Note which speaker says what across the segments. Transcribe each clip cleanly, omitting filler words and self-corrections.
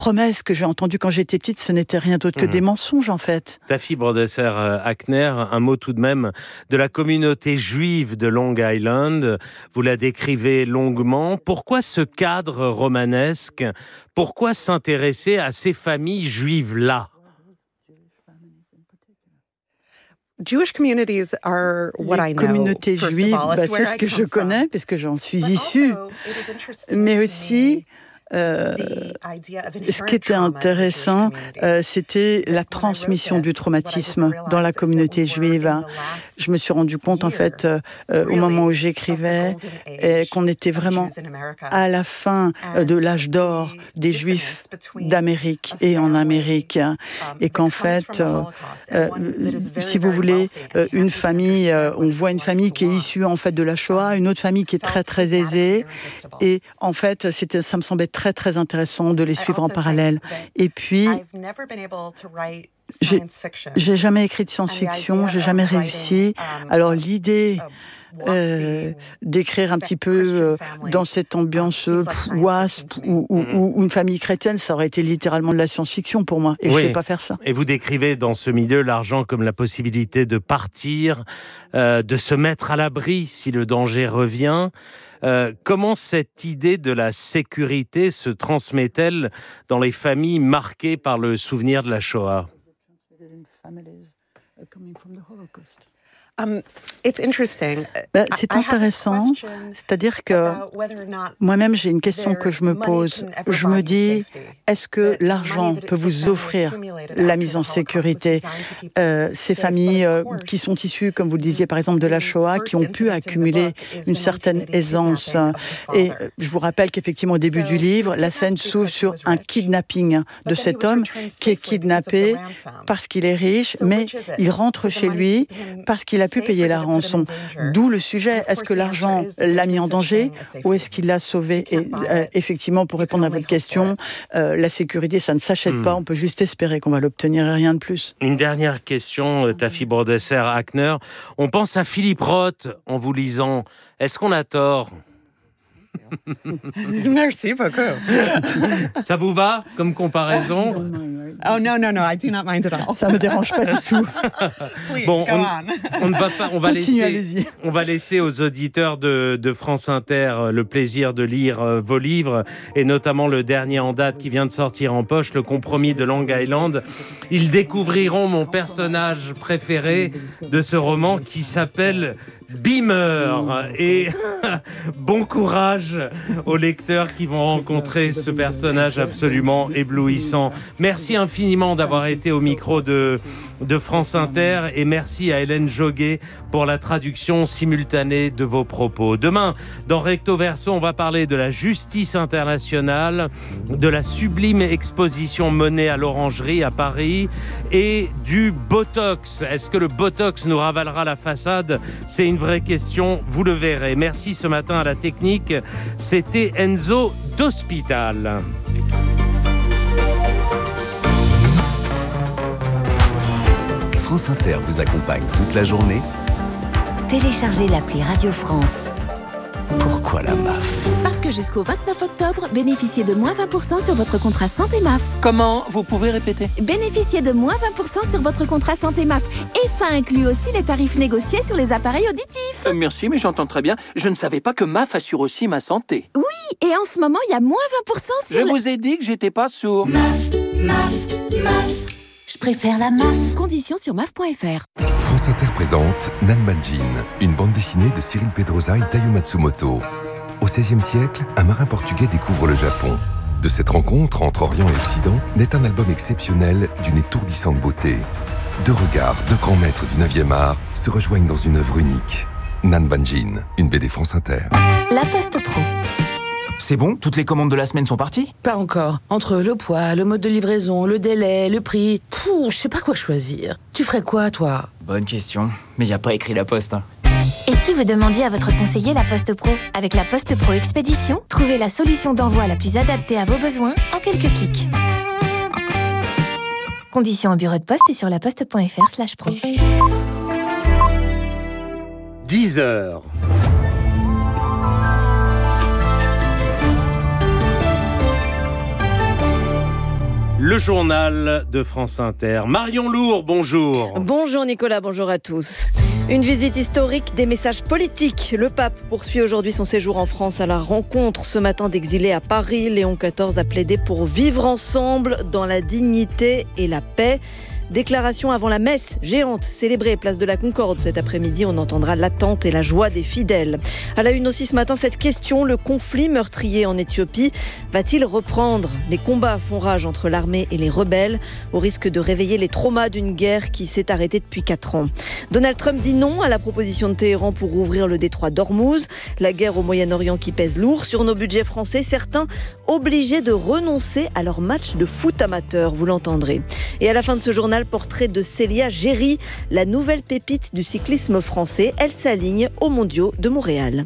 Speaker 1: promesses que j'ai entendues quand j'étais petite, ce n'était rien d'autre que des mensonges, en fait.
Speaker 2: Taffy Brodesser-Akner, un mot tout de même de la communauté juive de Long Island. Vous la décrivez longuement. Pourquoi ce cadre romanesque ? Pourquoi s'intéresser à ces familles juives-là ?
Speaker 3: Jewish communities are what I know.
Speaker 1: Les communautés juives, c'est ce que je connais, parce que j'en suis issue. Mais aussi, ce qui était intéressant, c'était la transmission du traumatisme dans la communauté juive. Je me suis rendu compte, en fait, au moment où j'écrivais, qu'on était vraiment à la fin de l'âge d'or des Juifs d'Amérique et en Amérique. Et qu'en fait, si vous voulez, une famille, on voit une famille qui est issue, en fait, de la Shoah, une autre famille qui est très, très aisée. Et en fait, ça me semblait très, très intéressant de les suivre en parallèle. Et puis, j'ai jamais écrit de science-fiction, j'ai jamais réussi. Alors l'idée d'écrire un petit peu dans cette ambiance WASP ou une famille chrétienne, ça aurait été littéralement de la science-fiction pour moi. Et je ne vais pas faire ça.
Speaker 2: Et vous décrivez dans ce milieu l'argent comme la possibilité de partir, de se mettre à l'abri si le danger revient. Comment cette idée de la sécurité se transmet-elle dans les familles marquées par le souvenir de la Shoah ?
Speaker 1: C'est intéressant, c'est-à-dire que moi-même j'ai une question que je me pose. Je me dis, est-ce que l'argent peut vous offrir la mise en sécurité ? Ces familles qui sont issues, comme vous le disiez par exemple de la Shoah, qui ont pu accumuler une certaine aisance. Et je vous rappelle qu'effectivement au début du livre, la scène s'ouvre sur un kidnapping de cet homme qui est kidnappé parce qu'il est riche, mais il rentre chez lui parce qu'il a pu payer la rançon. D'où le sujet, est-ce que l'argent l'a mis en danger ou est-ce qu'il l'a sauvé ? Et effectivement, pour répondre à votre question, la sécurité, ça ne s'achète pas, on peut juste espérer qu'on va l'obtenir et rien de plus.
Speaker 2: Une dernière question, Taffy Brodesser-Akner. On pense à Philippe Roth en vous lisant. Est-ce qu'on a tort ?
Speaker 3: Merci beaucoup.
Speaker 2: Ça vous va comme comparaison ?
Speaker 3: Oh non, I do not mind at all.
Speaker 1: Ça me dérange pas du tout.
Speaker 3: Please,
Speaker 2: bon,
Speaker 3: go on.
Speaker 2: On ne va pas, on va laisser aux auditeurs de France Inter le plaisir de lire vos livres et notamment le dernier en date qui vient de sortir en poche, Le Compromis de Long Island. Ils découvriront mon personnage préféré de ce roman qui s'appelle Beamer. Et bon courage aux lecteurs qui vont rencontrer ce personnage absolument éblouissant. Merci infiniment d'avoir été au micro de France Inter et merci à Hélène Joguet pour la traduction simultanée de vos propos. Demain, dans Recto Verso, on va parler de la justice internationale, de la sublime exposition menée à l'Orangerie à Paris et du Botox. Est-ce que le Botox nous ravalera la façade ? C'est une vraie question, vous le verrez. Merci ce matin à la technique. C'était Enzo d'Hospital.
Speaker 4: France Inter vous accompagne toute la journée.
Speaker 5: Téléchargez l'appli Radio France.
Speaker 4: Pourquoi la MAF ?
Speaker 6: Parce que jusqu'au 29 octobre, bénéficiez de moins 20% sur votre contrat santé MAF.
Speaker 7: Comment ? Vous pouvez répéter ?
Speaker 6: Bénéficiez de moins 20% sur votre contrat santé MAF. Et ça inclut aussi les tarifs négociés sur les appareils auditifs.
Speaker 7: Merci, mais j'entends très bien. Je ne savais pas que MAF assure aussi ma santé.
Speaker 6: Oui, et en ce moment, il y a moins 20% sur...
Speaker 7: Je vous ai dit que j'étais pas sourd.
Speaker 5: MAF. Je préfère la MAF.
Speaker 6: Conditions sur MAF.fr.
Speaker 4: France Inter présente Nanbanjin, une bande dessinée de Cyril Pedrosa et Taiyo Matsumoto. Au XVIe siècle, un marin portugais découvre le Japon. De cette rencontre entre Orient et Occident naît un album exceptionnel d'une étourdissante beauté. Deux regards, deux grands maîtres du 9e art se rejoignent dans une œuvre unique. Nanbanjin, une BD France Inter.
Speaker 5: La Poste Pro.
Speaker 8: C'est bon ? Toutes les commandes de la semaine sont parties ?
Speaker 9: Pas encore. Entre le poids, le mode de livraison, le délai, le prix... je sais pas quoi choisir. Tu ferais quoi, toi ?
Speaker 8: Bonne question. Mais y a pas écrit La Poste, hein.
Speaker 5: Et si vous demandiez à votre conseiller La Poste Pro ? Avec La Poste Pro Expédition, trouvez la solution d'envoi la plus adaptée à vos besoins en quelques clics. Conditions en bureau de poste et sur laposte.fr/pro.
Speaker 2: 10h. Le journal de France Inter. Marion Lourd, bonjour.
Speaker 10: Bonjour Nicolas, bonjour à tous. Une visite historique, des messages politiques. Le pape poursuit aujourd'hui son séjour en France à la rencontre ce matin d'exilés à Paris. Léon XIV a plaidé pour vivre ensemble dans la dignité et la paix. Déclaration avant la messe géante célébrée place de la Concorde. Cet après-midi, on entendra l'attente et la joie des fidèles. À la une aussi ce matin, cette question, le conflit meurtrier en Éthiopie va-t-il reprendre ? Les combats font rage entre l'armée et les rebelles, au risque de réveiller les traumas d'une guerre qui s'est arrêtée depuis 4 ans. Donald Trump dit non à la proposition de Téhéran pour ouvrir le détroit d'Ormuz. La guerre au Moyen-Orient qui pèse lourd sur nos budgets français, certains obligés de renoncer à leur match de foot amateur, vous l'entendrez. Et à la fin de ce journal, portrait de Célia Géry, la nouvelle pépite du cyclisme français. Elle s'aligne aux Mondiaux de Montréal.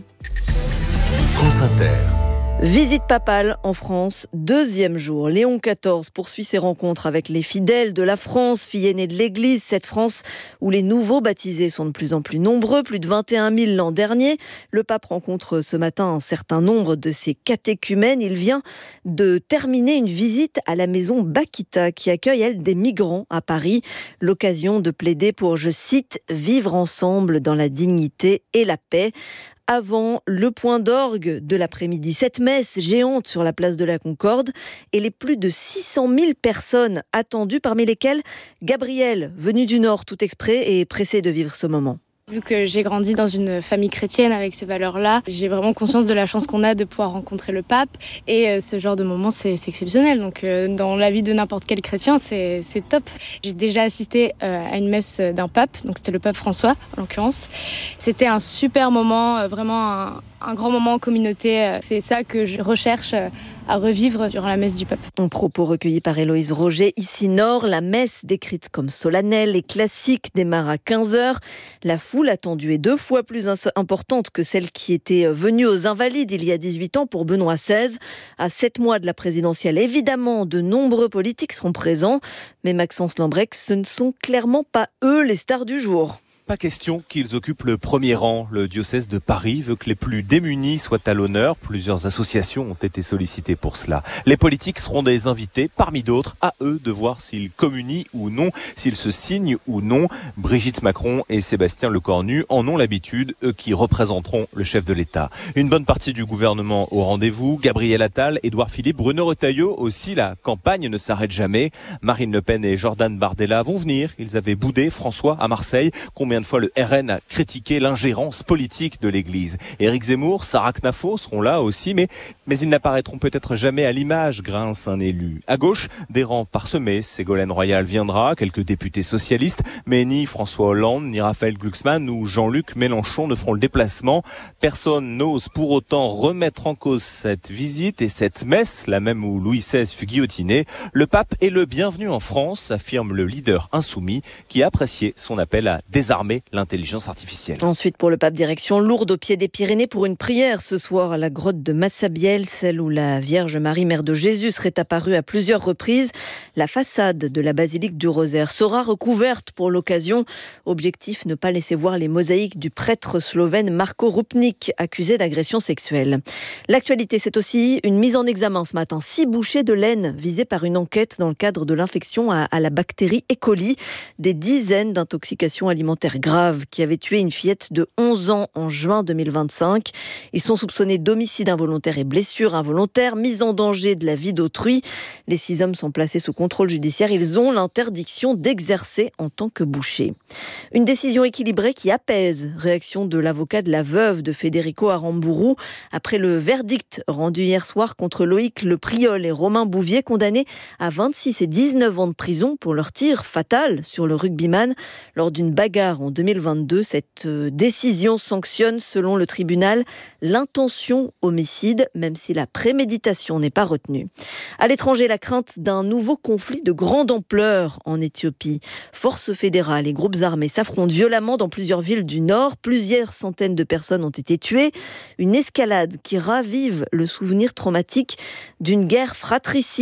Speaker 4: France Inter.
Speaker 10: Visite papale en France, 2e jour. Léon XIV poursuit ses rencontres avec les fidèles de la France, fille aînée de l'Église, cette France où les nouveaux baptisés sont de plus en plus nombreux, plus de 21 000 l'an dernier. Le pape rencontre ce matin un certain nombre de ses catéchumènes. Il vient de terminer une visite à la maison Bakita qui accueille, elle, des migrants à Paris. L'occasion de plaider pour, je cite, « vivre ensemble dans la dignité et la paix ». Avant le point d'orgue de l'après-midi, cette messe géante sur la place de la Concorde et les plus de 600 000 personnes attendues, parmi lesquelles Gabriel, venu du Nord tout exprès et pressé de vivre ce moment.
Speaker 11: Vu que j'ai grandi dans une famille chrétienne avec ces valeurs-là, j'ai vraiment conscience de la chance qu'on a de pouvoir rencontrer le pape. Et ce genre de moment, c'est exceptionnel. Donc dans la vie de n'importe quel chrétien, c'est top. J'ai déjà assisté à une messe d'un pape, donc c'était le pape François en l'occurrence. C'était un super moment, vraiment un grand moment en communauté. C'est ça que je recherche à revivre durant la messe du pape.
Speaker 10: Un propos recueilli par Héloïse Roger. Ici Nord, la messe décrite comme solennelle et classique démarre à 15h. La foule attendue est 2 fois plus importante que celle qui était venue aux Invalides il y a 18 ans pour Benoît XVI. À 7 mois de la présidentielle, évidemment, de nombreux politiques seront présents. Mais Maxence Lambrecht, ce ne sont clairement pas eux les stars du jour.
Speaker 12: Pas question qu'ils occupent le premier rang. Le diocèse de Paris veut que les plus démunis soient à l'honneur. Plusieurs associations ont été sollicitées pour cela. Les politiques seront des invités, parmi d'autres, à eux de voir s'ils communient ou non, s'ils se signent ou non. Brigitte Macron et Sébastien Lecornu en ont l'habitude, eux qui représenteront le chef de l'État. Une bonne partie du gouvernement au rendez-vous. Gabriel Attal, Édouard Philippe, Bruno Retailleau aussi. La campagne ne s'arrête jamais. Marine Le Pen et Jordan Bardella vont venir. Ils avaient boudé François à Marseille. Combien de fois le RN a critiqué l'ingérence politique de l'Église. Éric Zemmour, Sarah Knafo seront là aussi, mais ils n'apparaîtront peut-être jamais à l'image, grince un élu. À gauche, des rangs parsemés. Ségolène Royal viendra, quelques députés socialistes, mais ni François Hollande, ni Raphaël Glucksmann ou Jean-Luc Mélenchon ne feront le déplacement. Personne n'ose pour autant remettre en cause cette visite et cette messe, la même où Louis XVI fut guillotiné. Le pape est le bienvenu en France, affirme le leader insoumis, qui a apprécié son appel à désarmer l'intelligence artificielle.
Speaker 10: Ensuite, pour le pape, direction Lourdes au pied des Pyrénées pour une prière ce soir à la grotte de Massabielle, celle où la Vierge Marie, mère de Jésus, serait apparue à plusieurs reprises. La façade de la basilique du Rosaire sera recouverte pour l'occasion. Objectif, ne pas laisser voir les mosaïques du prêtre slovène Marko Rupnik, accusé d'agression sexuelle. L'actualité, c'est aussi une mise en examen ce matin. 6 bouchers de laine visés par une enquête dans le cadre de l'infection à la bactérie E. coli. Des dizaines d'intoxications alimentaires graves qui avaient tué une fillette de 11 ans en juin 2025. Ils sont soupçonnés d'homicide involontaire et blessure involontaire, mise en danger de la vie d'autrui. Les 6 hommes sont placés sous contrôle judiciaire. Ils ont l'interdiction d'exercer en tant que bouchers. Une décision équilibrée qui apaise. Réaction de l'avocat de la veuve de Federico Aramburu après le verdict rendu hier soir contre Loïc Le Priol et Romain Bouvier, condamnés à 26 et 19 ans de prison pour leur tir fatal sur le rugbyman lors d'une bagarre en 2022. Cette décision sanctionne, selon le tribunal, l'intention homicide, même si la préméditation n'est pas retenue. À l'étranger, la crainte d'un nouveau conflit de grande ampleur en Éthiopie. Forces fédérales et groupes armés s'affrontent violemment dans plusieurs villes du Nord. Plusieurs centaines de personnes ont été tuées. Une escalade qui ravive le souvenir traumatique d'une guerre fratricide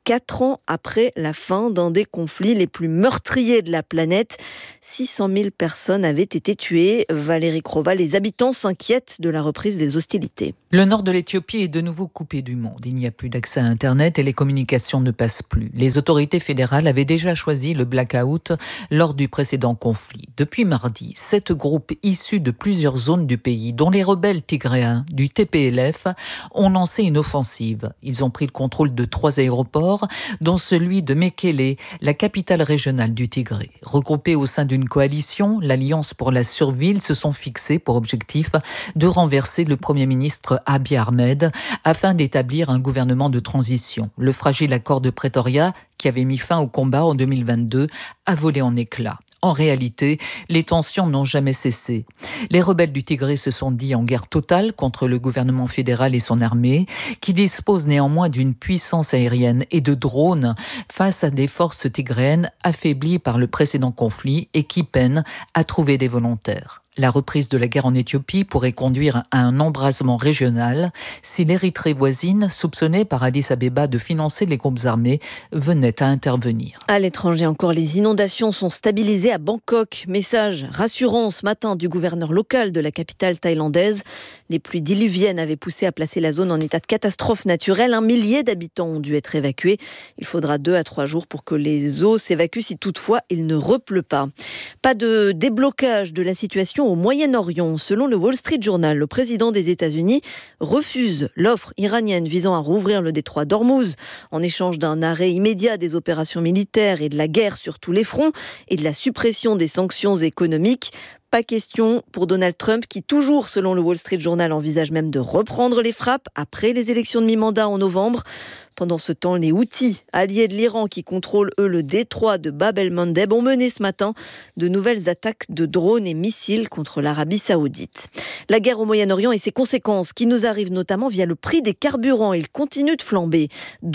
Speaker 10: 4 ans après la fin d'un des conflits les plus meurtriers de la planète. 600 000 personnes avaient été tuées. Valérie Crova, les habitants s'inquiètent de la reprise des hostilités.
Speaker 13: Le nord de l'Éthiopie est de nouveau coupé du monde. Il n'y a plus d'accès à Internet et les communications ne passent plus. Les autorités fédérales avaient déjà choisi le blackout lors du précédent conflit. Depuis mardi, 7 groupes issus de plusieurs zones du pays, dont les rebelles tigréens du TPLF, ont lancé une offensive. Ils ont pris le contrôle de 3 aéroports, dont celui de Mekele, la capitale régionale du Tigré. Regroupés au sein d'une coalition, l'Alliance pour la survie, ils se sont fixés pour objectif de renverser le Premier ministre Abiy Ahmed afin d'établir un gouvernement de transition. Le fragile accord de Pretoria, qui avait mis fin au combat en 2022, a volé en éclats. En réalité, les tensions n'ont jamais cessé. Les rebelles du Tigré se sont dit en guerre totale contre le gouvernement fédéral et son armée, qui dispose néanmoins d'une puissance aérienne et de drones face à des forces tigréennes affaiblies par le précédent conflit et qui peinent à trouver des volontaires. La reprise de la guerre en Éthiopie pourrait conduire à un embrasement régional si l'Érythrée voisine, soupçonnée par Addis Abeba de financer les groupes armés, venait à intervenir.
Speaker 10: À l'étranger encore, les inondations sont stabilisées à Bangkok. Message rassurant ce matin du gouverneur local de la capitale thaïlandaise. Les pluies diluviennes avaient poussé à placer la zone en état de catastrophe naturelle. 1 millier d'habitants ont dû être évacués. Il faudra 2 à 3 jours pour que les eaux s'évacuent si toutefois il ne repleut pas. Pas de déblocage de la situation au Moyen-Orient. Selon le Wall Street Journal, le président des États-Unis refuse l'offre iranienne visant à rouvrir le détroit d'Ormuz en échange d'un arrêt immédiat des opérations militaires et de la guerre sur tous les fronts et de la suppression des sanctions économiques. Pas question pour Donald Trump qui, toujours selon le Wall Street Journal, envisage même de reprendre les frappes après les élections de mi-mandat en novembre. Pendant ce temps, les Houthis, alliés de l'Iran qui contrôlent eux le détroit de Bab el-Mandeb, ont mené ce matin de nouvelles attaques de drones et missiles contre l'Arabie Saoudite. La guerre au Moyen-Orient et ses conséquences qui nous arrivent notamment via le prix des carburants. Il continue de flamber.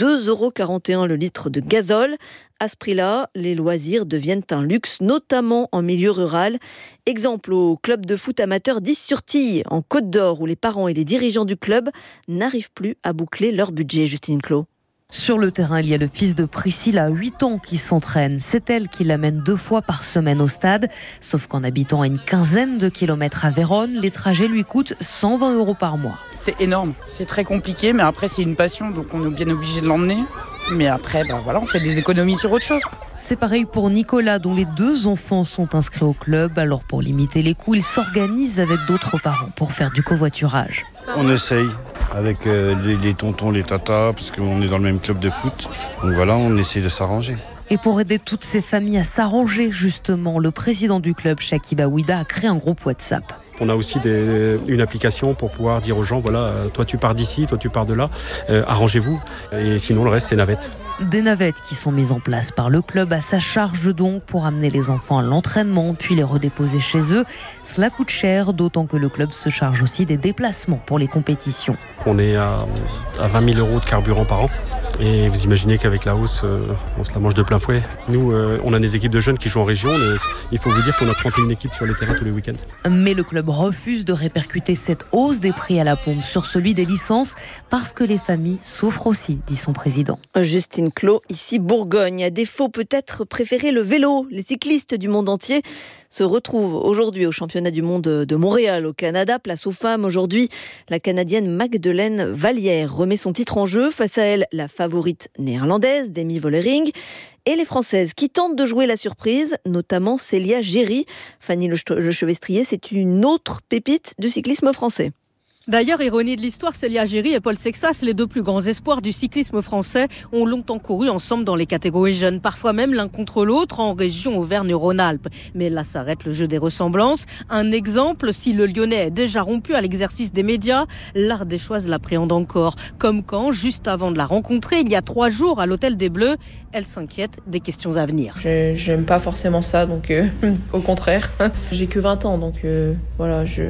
Speaker 10: 2,41 € le litre de gazole. À ce prix-là, les loisirs deviennent un luxe, notamment en milieu rural. Exemple au club de foot amateur d'Is-sur-Tille, en Côte d'Or, où les parents et les dirigeants du club n'arrivent plus à boucler leur budget. Justine Clos.
Speaker 14: Sur le terrain, il y a le fils de Priscilla, 8 ans, qui s'entraîne. C'est elle qui l'amène 2 fois par semaine au stade. Sauf qu'en habitant à une quinzaine de kilomètres à Vérone, les trajets lui coûtent 120 € par mois.
Speaker 15: C'est énorme, c'est très compliqué, mais après c'est une passion, donc on est bien obligé de l'emmener. Mais après, on fait des économies sur autre chose.
Speaker 14: C'est pareil pour Nicolas, dont les 2 enfants sont inscrits au club. Alors pour limiter les coûts, il s'organise avec d'autres parents pour faire du covoiturage.
Speaker 16: On essaye avec les tontons, les tatas, parce qu'on est dans le même club de foot. Donc voilà, on essaye de s'arranger.
Speaker 14: Et pour aider toutes ces familles à s'arranger, justement, le président du club, Shakib Aouida, a créé un groupe WhatsApp.
Speaker 17: On a aussi une application pour pouvoir dire aux gens, voilà, toi tu pars d'ici, toi tu pars de là, arrangez-vous. Et sinon le reste c'est navettes.
Speaker 14: Des navettes qui sont mises en place par le club à sa charge donc pour amener les enfants à l'entraînement puis les redéposer chez eux. Cela coûte cher, d'autant que le club se charge aussi des déplacements pour les compétitions.
Speaker 17: On est à 20 000 € de carburant par an. Et vous imaginez qu'avec la hausse, on se la mange de plein fouet. Nous, on a des équipes de jeunes qui jouent en région. Il faut vous dire qu'on a 31 équipes sur les terrains tous les week-ends.
Speaker 14: Mais le club refuse de répercuter cette hausse des prix à la pompe sur celui des licences parce que les familles souffrent aussi, dit son président.
Speaker 10: Justine Clos, ici Bourgogne. À défaut peut-être préférer le vélo. Les cyclistes du monde entier se retrouvent aujourd'hui au championnat du monde de Montréal au Canada. Place aux femmes aujourd'hui. La Canadienne Magdeleine Vallière remet son titre en jeu. Face à elle, la favorite néerlandaise Demi Vollering et les Françaises qui tentent de jouer la surprise, notamment Célia Géry. Fanny Le Chevestrier, c'est une autre pépite du cyclisme français.
Speaker 18: D'ailleurs, ironie de l'histoire, Célia Géry et Paul Sexas, les 2 plus grands espoirs du cyclisme français, ont longtemps couru ensemble dans les catégories jeunes, parfois même l'un contre l'autre en région Auvergne-Rhône-Alpes. Mais là s'arrête le jeu des ressemblances. Un exemple, si le Lyonnais est déjà rompu à l'exercice des médias, l'Ardéchoise l'appréhende encore. Comme quand, juste avant de la rencontrer, il y a 3 jours à l'Hôtel des Bleus, elle s'inquiète des questions à venir.
Speaker 19: J'aime pas forcément ça, donc au contraire. J'ai que 20 ans, donc voilà, je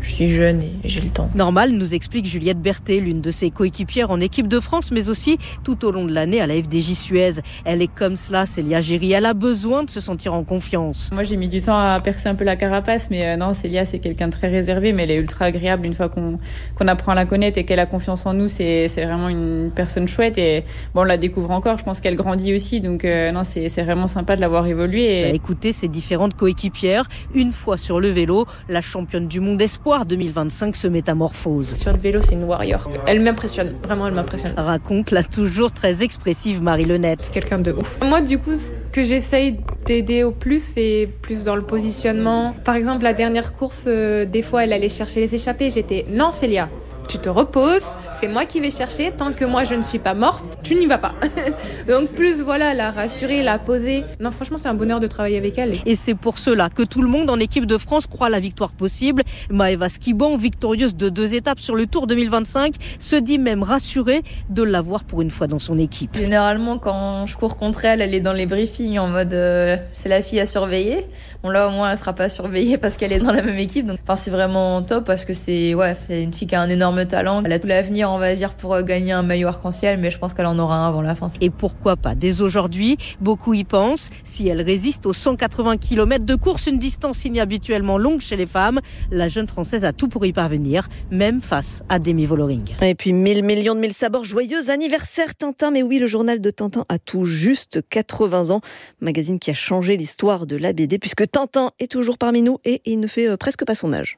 Speaker 19: Je suis jeune et j'ai le temps.
Speaker 18: Normal, nous explique Juliette Berthet, l'une de ses coéquipières en équipe de France, mais aussi tout au long de l'année à la FDJ Suez. Elle est comme cela, Célia Géry. Elle a besoin de se sentir en confiance.
Speaker 19: Moi, j'ai mis du temps à percer un peu la carapace, mais non, Célia, c'est quelqu'un de très réservé, mais elle est ultra agréable une fois qu'on apprend à la connaître et qu'elle a confiance en nous. C'est vraiment une personne chouette et bon, on la découvre encore. Je pense qu'elle grandit aussi, donc non, c'est vraiment sympa de l'avoir évolué.
Speaker 18: Écoutez ses différentes coéquipières. Une fois sur le vélo, la championne du monde espoir 2025 se métamorphose.
Speaker 19: Sur le vélo, c'est une warrior. Elle m'impressionne, vraiment elle m'impressionne.
Speaker 18: Raconte la toujours très expressive Marie Lenette.
Speaker 19: C'est quelqu'un de ouf. Moi du coup, ce que j'essaye d'aider au plus, c'est plus dans le positionnement. Par exemple, la dernière course, des fois elle allait chercher les échappées. J'étais, non Célia, tu te reposes, c'est moi qui vais chercher, tant que moi je ne suis pas morte, tu n'y vas pas. Donc plus voilà, la rassurer, la poser. Non franchement c'est un bonheur de travailler avec elle.
Speaker 18: Et c'est pour cela que tout le monde en équipe de France croit la victoire possible. Maëva Skiban, victorieuse de 2 étapes sur le Tour 2025, se dit même rassurée de l'avoir pour une fois dans son équipe.
Speaker 19: Généralement quand je cours contre elle, elle est dans les briefings en mode c'est la fille à surveiller. Bon là au moins elle sera pas surveillée parce qu'elle est dans la même équipe. Donc c'est vraiment top parce que c'est une fille qui a un énorme talent. Elle a tout l'avenir, on va dire, pour gagner un maillot arc-en-ciel, mais je pense qu'elle en aura un avant la fin.
Speaker 18: Et pourquoi pas dès aujourd'hui, beaucoup y pensent, si elle résiste aux 180 km de course, une distance inhabituellement longue chez les femmes, la jeune Française a tout pour y parvenir, même face à Demi Vollering.
Speaker 10: Et puis 1000 millions de 1000 sabords, joyeux anniversaire Tintin, mais oui, le journal de Tintin a tout juste 80 ans, magazine qui a changé l'histoire de la BD, puisque Tintin est toujours parmi nous et il ne fait presque pas son âge.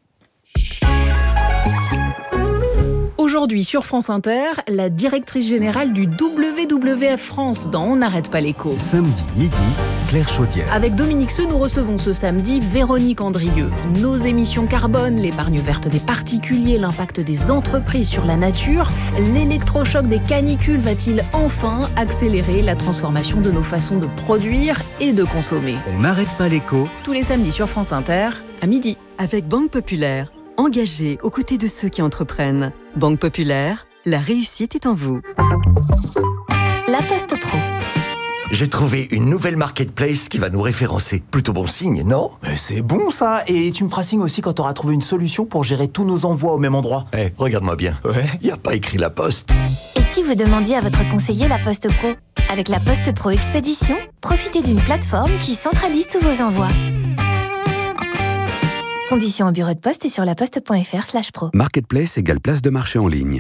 Speaker 20: Aujourd'hui sur France Inter, la directrice générale du WWF France dans On n'arrête pas l'écho.
Speaker 21: Samedi midi, Claire Chaudière.
Speaker 20: Avec Dominique Seux, nous recevons ce samedi Véronique Andrieux. Nos émissions carbone, l'épargne verte des particuliers, l'impact des entreprises sur la nature, l'électrochoc des canicules va-t-il enfin accélérer la transformation de nos façons de produire et de consommer ?
Speaker 21: On n'arrête pas l'écho.
Speaker 20: Tous les samedis sur France Inter, à midi.
Speaker 22: Avec Banque Populaire, engagée aux côtés de ceux qui entreprennent. Banque Populaire, la réussite est en vous.
Speaker 5: La Poste Pro.
Speaker 23: J'ai trouvé une nouvelle marketplace qui va nous référencer. Plutôt bon signe, non ?
Speaker 8: Mais c'est bon ça. Et tu me feras signe aussi quand tu auras trouvé une solution pour gérer tous nos envois au même endroit.
Speaker 23: Regarde-moi bien.
Speaker 8: Ouais.
Speaker 23: Y a pas écrit La Poste.
Speaker 5: Et si vous demandiez à votre conseiller La Poste Pro ? Avec la Poste Pro Expédition, profitez d'une plateforme qui centralise tous vos envois. Conditions au bureau de poste et sur laposte.fr/pro.
Speaker 21: Marketplace égale place de marché en ligne.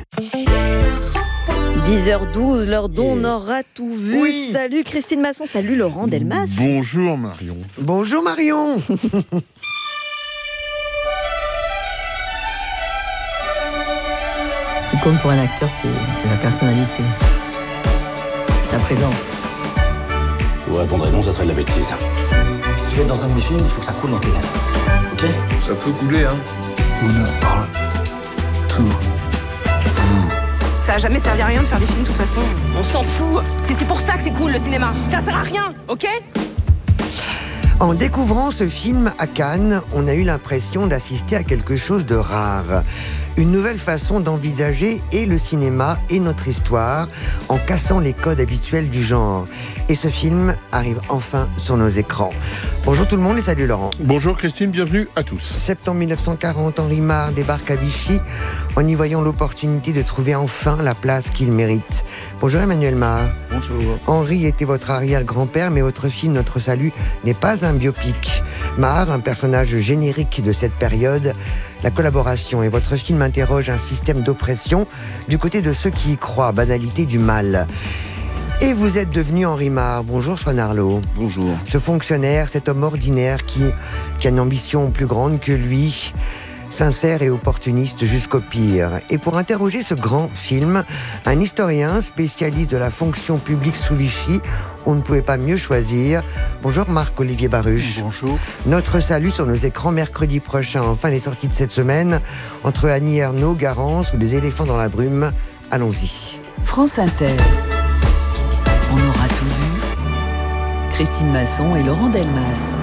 Speaker 10: 10h12, l'heure dont on aura tout vu. Oui. Salut Christine Masson, salut Laurent Delmas.
Speaker 24: Bonjour Marion.
Speaker 25: Bonjour Marion.
Speaker 26: Ce qui compte pour un acteur, c'est la personnalité, sa présence.
Speaker 23: Vous répondrez non, ça serait de la bêtise.
Speaker 8: Si tu veux être dans un de mes films, il faut que ça coule dans tes veines. Ok ?
Speaker 24: Ça peut couler, hein.
Speaker 23: On en parle tout.
Speaker 27: Ça a jamais servi à rien de faire des films, de toute façon. On s'en fout. C'est pour ça que c'est cool, le cinéma. Ça sert à rien, ok ?
Speaker 25: En découvrant ce film à Cannes, on a eu l'impression d'assister à quelque chose de rare. Une nouvelle façon d'envisager et le cinéma et notre histoire en cassant les codes habituels du genre. Et ce film arrive enfin sur nos écrans. Bonjour tout le monde et salut Laurent.
Speaker 24: Bonjour Christine, bienvenue à tous.
Speaker 25: Septembre 1940, Henri Marre débarque à Vichy en y voyant l'opportunité de trouver enfin la place qu'il mérite. Bonjour Emmanuel Marre.
Speaker 24: Bonjour.
Speaker 25: Henri était votre arrière-grand-père, mais votre film Notre Salut n'est pas un biopic. Marre, un personnage générique de cette période, la collaboration et votre film interroge un système d'oppression du côté de ceux qui y croient, banalité du mal. Et vous êtes devenu Henri Marre. Bonjour Swan Arlo.
Speaker 24: Bonjour.
Speaker 25: Ce fonctionnaire, cet homme ordinaire qui a une ambition plus grande que lui, sincère et opportuniste jusqu'au pire. Et pour interroger ce grand film, un historien spécialiste de la fonction publique sous Vichy, on ne pouvait pas mieux choisir. Bonjour Marc-Olivier Baruch.
Speaker 24: Bonjour.
Speaker 25: Notre salut sur nos écrans mercredi prochain. Enfin, les sorties de cette semaine, entre Annie Ernaux, Garance ou des éléphants dans la brume. Allons-y.
Speaker 22: France Inter. On aura tout vu. Christine Masson et Laurent Delmas.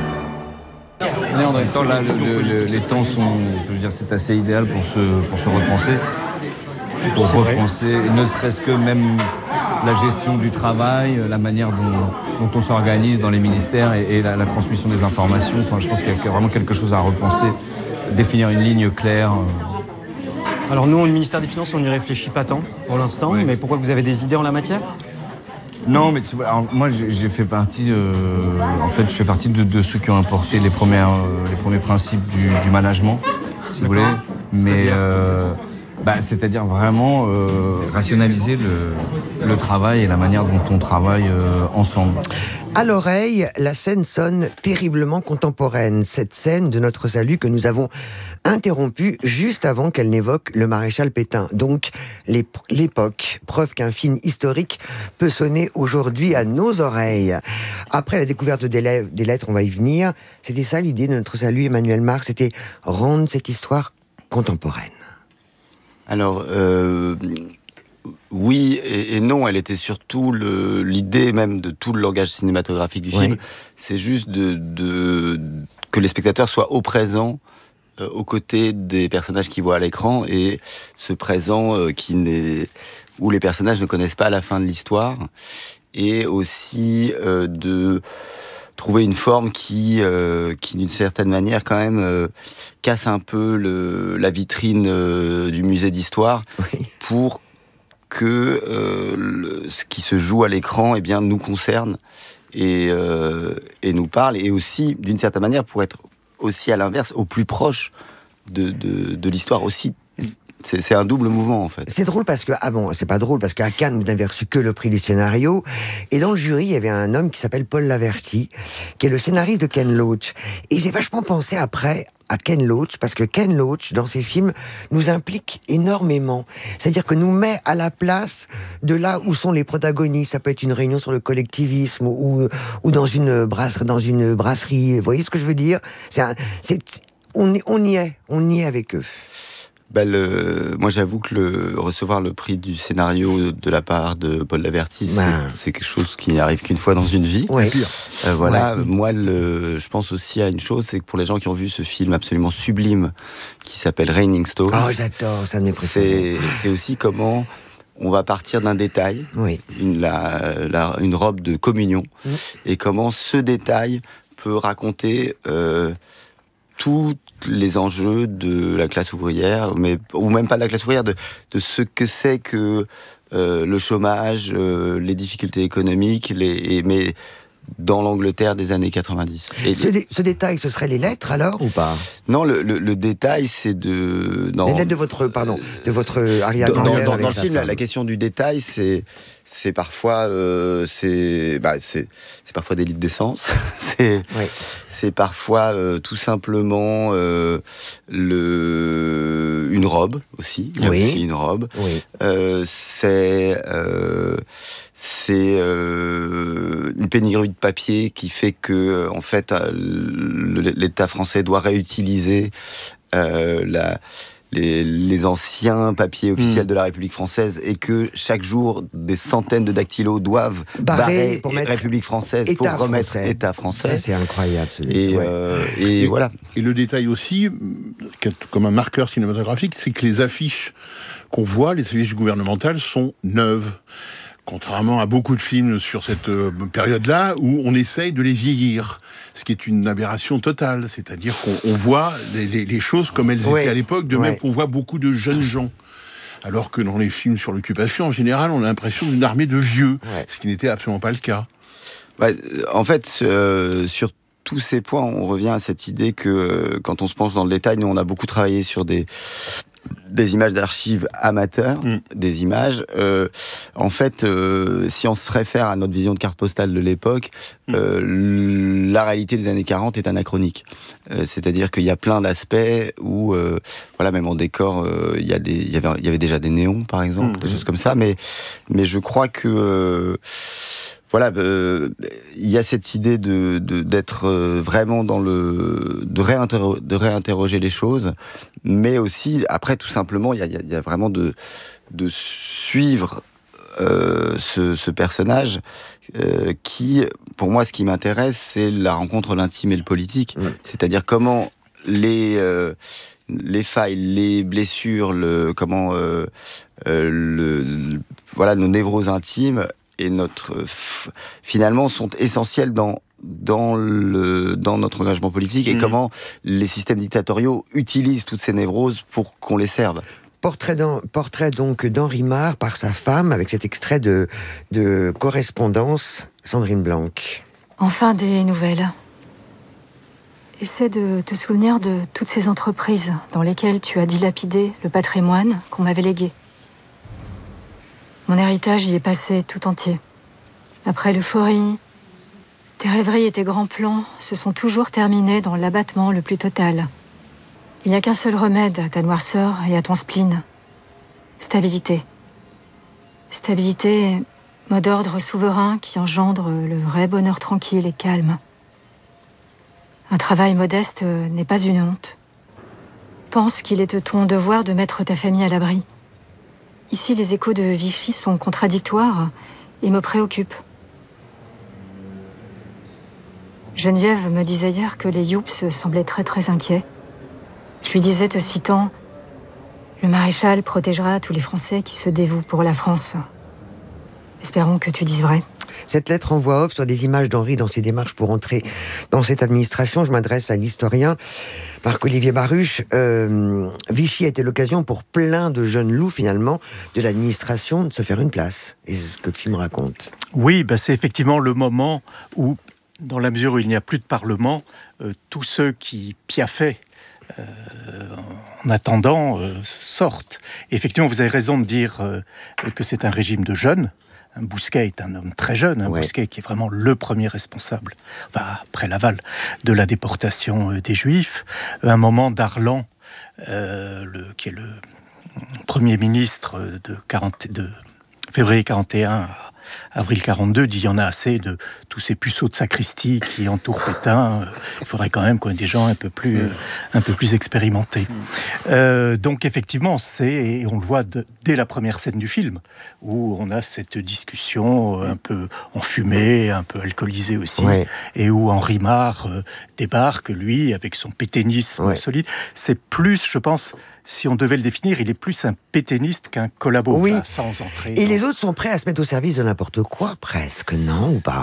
Speaker 28: En même temps, là, les temps sont, je veux dire, c'est assez idéal pour se repenser. Pour repenser, ne serait-ce que même la gestion du travail, la manière dont on s'organise dans les ministères et la transmission des informations. Enfin, je pense qu'il y a vraiment quelque chose à repenser définir une ligne claire.
Speaker 1: Alors nous, au ministère des Finances, on n'y réfléchit pas tant pour l'instant, mais pourquoi vous avez des idées en la matière ?
Speaker 28: Non, mais alors, moi j'ai fait partie, je fais partie de ceux qui ont apporté les premiers principes du management, si vous voulez. Mais c'est-à-dire vraiment rationaliser le travail et la manière dont on travaille ensemble.
Speaker 25: À l'oreille, la scène sonne terriblement contemporaine. Cette scène de Notre Salut que nous avons interrompue juste avant qu'elle n'évoque le maréchal Pétain. Donc, l'époque, preuve qu'un film historique peut sonner aujourd'hui à nos oreilles. Après la découverte des lettres, on va y venir. C'était ça l'idée de Notre Salut, Emmanuel Marx, c'était rendre cette histoire contemporaine.
Speaker 2: Alors, oui et non, elle était surtout l'idée même de tout le langage cinématographique du film. C'est juste que les spectateurs soient au présent, aux côtés des personnages qu'ils voient à l'écran, et ce présent où les personnages ne connaissent pas la fin de l'histoire, et aussi de trouver une forme qui d'une certaine manière quand même casse un peu la vitrine du musée d'histoire, pour que ce qui se joue à l'écran nous concerne et nous parle, et aussi d'une certaine manière pour être aussi à l'inverse au plus proche de l'histoire aussi. C'est un double mouvement en fait.
Speaker 25: C'est drôle parce que c'est pas drôle parce qu'à Cannes vous n'avez reçu que le prix du scénario, et dans le jury il y avait un homme qui s'appelle Paul Laverty, qui est le scénariste de Ken Loach, et j'ai vachement pensé après à Ken Loach, parce que Ken Loach dans ses films nous implique énormément, c'est-à-dire que nous met à la place de là où sont les protagonistes. Ça peut être une réunion sur le collectivisme ou dans une brasserie, vous voyez ce que je veux dire? On y est avec eux.
Speaker 2: Moi j'avoue que recevoir le prix du scénario de la part de Paul Laverty, c'est quelque chose qui n'arrive qu'une fois dans une vie.
Speaker 25: Ouais.
Speaker 2: Moi je pense aussi à une chose, c'est que pour les gens qui ont vu ce film absolument sublime qui s'appelle Raining Stone,
Speaker 25: j'adore, ça de mes préférés.
Speaker 2: C'est aussi comment on va partir d'un détail, une robe de communion, et comment ce détail peut raconter tous les enjeux de la classe ouvrière, ou même pas de la classe ouvrière, de ce que c'est que le chômage, les difficultés économiques, mais dans l'Angleterre des années 90. Et
Speaker 25: ce détail, ce serait les lettres alors ou pas?
Speaker 2: Non, le détail, c'est les
Speaker 25: lettres de votre arrière-grand-mère.
Speaker 2: Dans le film, la question du détail, c'est parfois c'est parfois des litres d'essence. C'est parfois tout simplement une robe aussi. Il y a aussi une robe. C'est une pénurie de papier qui fait que en fait l'État français doit réutiliser les anciens papiers officiels de la République française, et que chaque jour des centaines de dactylos doivent barrer pour mettre République française pour remettre État français.
Speaker 25: Ça, c'est incroyable.
Speaker 2: Et voilà.
Speaker 24: Et le détail aussi, comme un marqueur cinématographique, c'est que les affiches qu'on voit, les affiches gouvernementales, sont neuves. Contrairement à beaucoup de films sur cette période-là, où on essaye de les vieillir, ce qui est une aberration totale. C'est-à-dire qu'on voit les choses comme elles étaient à l'époque, de même qu'on voit beaucoup de jeunes gens. Alors que dans les films sur l'occupation, en général, on a l'impression d'une armée de vieux, ce qui n'était absolument pas le cas.
Speaker 2: En fait, sur tous ces points, on revient à cette idée que quand on se penche dans le détail, nous on a beaucoup travaillé sur des images d'archives amateurs, des images. En fait, si on se réfère à notre vision de carte postale de l'époque, la réalité des années 40 est anachronique. C'est-à-dire qu'il y a plein d'aspects où, même en décor, il y avait déjà des néons, par exemple, des choses comme ça. Mais je crois que il y a cette idée d'être vraiment de réinterroger les choses, mais aussi après tout simplement il y a vraiment de suivre ce personnage qui, pour moi, ce qui m'intéresse, c'est la rencontre, l'intime et le politique. C'est-à-dire comment les failles, les blessures, nos névroses intimes et finalement sont essentiels dans dans notre engagement politique et comment les systèmes dictatoriaux utilisent toutes ces névroses pour qu'on les serve.
Speaker 25: Portrait donc d'Henri Marre par sa femme, avec cet extrait de correspondance, Sandrine Blanc.
Speaker 3: Enfin des nouvelles. Essaie de te souvenir de toutes ces entreprises dans lesquelles tu as dilapidé le patrimoine qu'on m'avait légué. Mon héritage y est passé tout entier. Après l'euphorie, tes rêveries et tes grands plans se sont toujours terminés dans l'abattement le plus total. Il n'y a qu'un seul remède à ta noirceur et à ton spleen. Stabilité. Stabilité, mot d'ordre souverain qui engendre le vrai bonheur tranquille et calme. Un travail modeste n'est pas une honte. Pense qu'il est de ton devoir de mettre ta famille à l'abri. Ici, les échos de Vichy sont contradictoires et me préoccupent. Geneviève me disait hier que les Youps semblaient très très inquiets. Je lui disais, te citant, « Le maréchal protégera tous les Français qui se dévouent pour la France. » Espérons que tu dises vrai.
Speaker 25: Cette lettre en voix off sur des images d'Henri dans ses démarches pour entrer dans cette administration. Je m'adresse à l'historien Marc-Olivier Baruch. Vichy a été l'occasion pour plein de jeunes loups, finalement, de l'administration de se faire une place. Et c'est ce que le film raconte.
Speaker 4: Oui, c'est effectivement le moment où, dans la mesure où il n'y a plus de Parlement, tous ceux qui piaffaient en attendant sortent. Et effectivement, vous avez raison de dire que c'est un régime de jeunes. Bousquet est un homme très jeune, Bousquet qui est vraiment le premier responsable, après Laval, de la déportation des Juifs. À un moment, Darlan, qui est le Premier ministre de février 41 à avril 42, dit il y en a assez de tous ces puceaux de sacristie qui entourent Pétain. Il faudrait quand même qu'on ait des gens un peu plus expérimentés. Donc effectivement, et on le voit dès la première scène du film, où on a cette discussion un peu enfumée, un peu alcoolisée aussi, et où Henri Marre débarque, lui, avec son pétainisme solide. C'est plus, je pense, si on devait le définir, il est plus un pétainiste qu'un collabo, sans entrer.
Speaker 25: Et les autres sont prêts à se mettre au service de n'importe quoi, presque, non, ou pas ?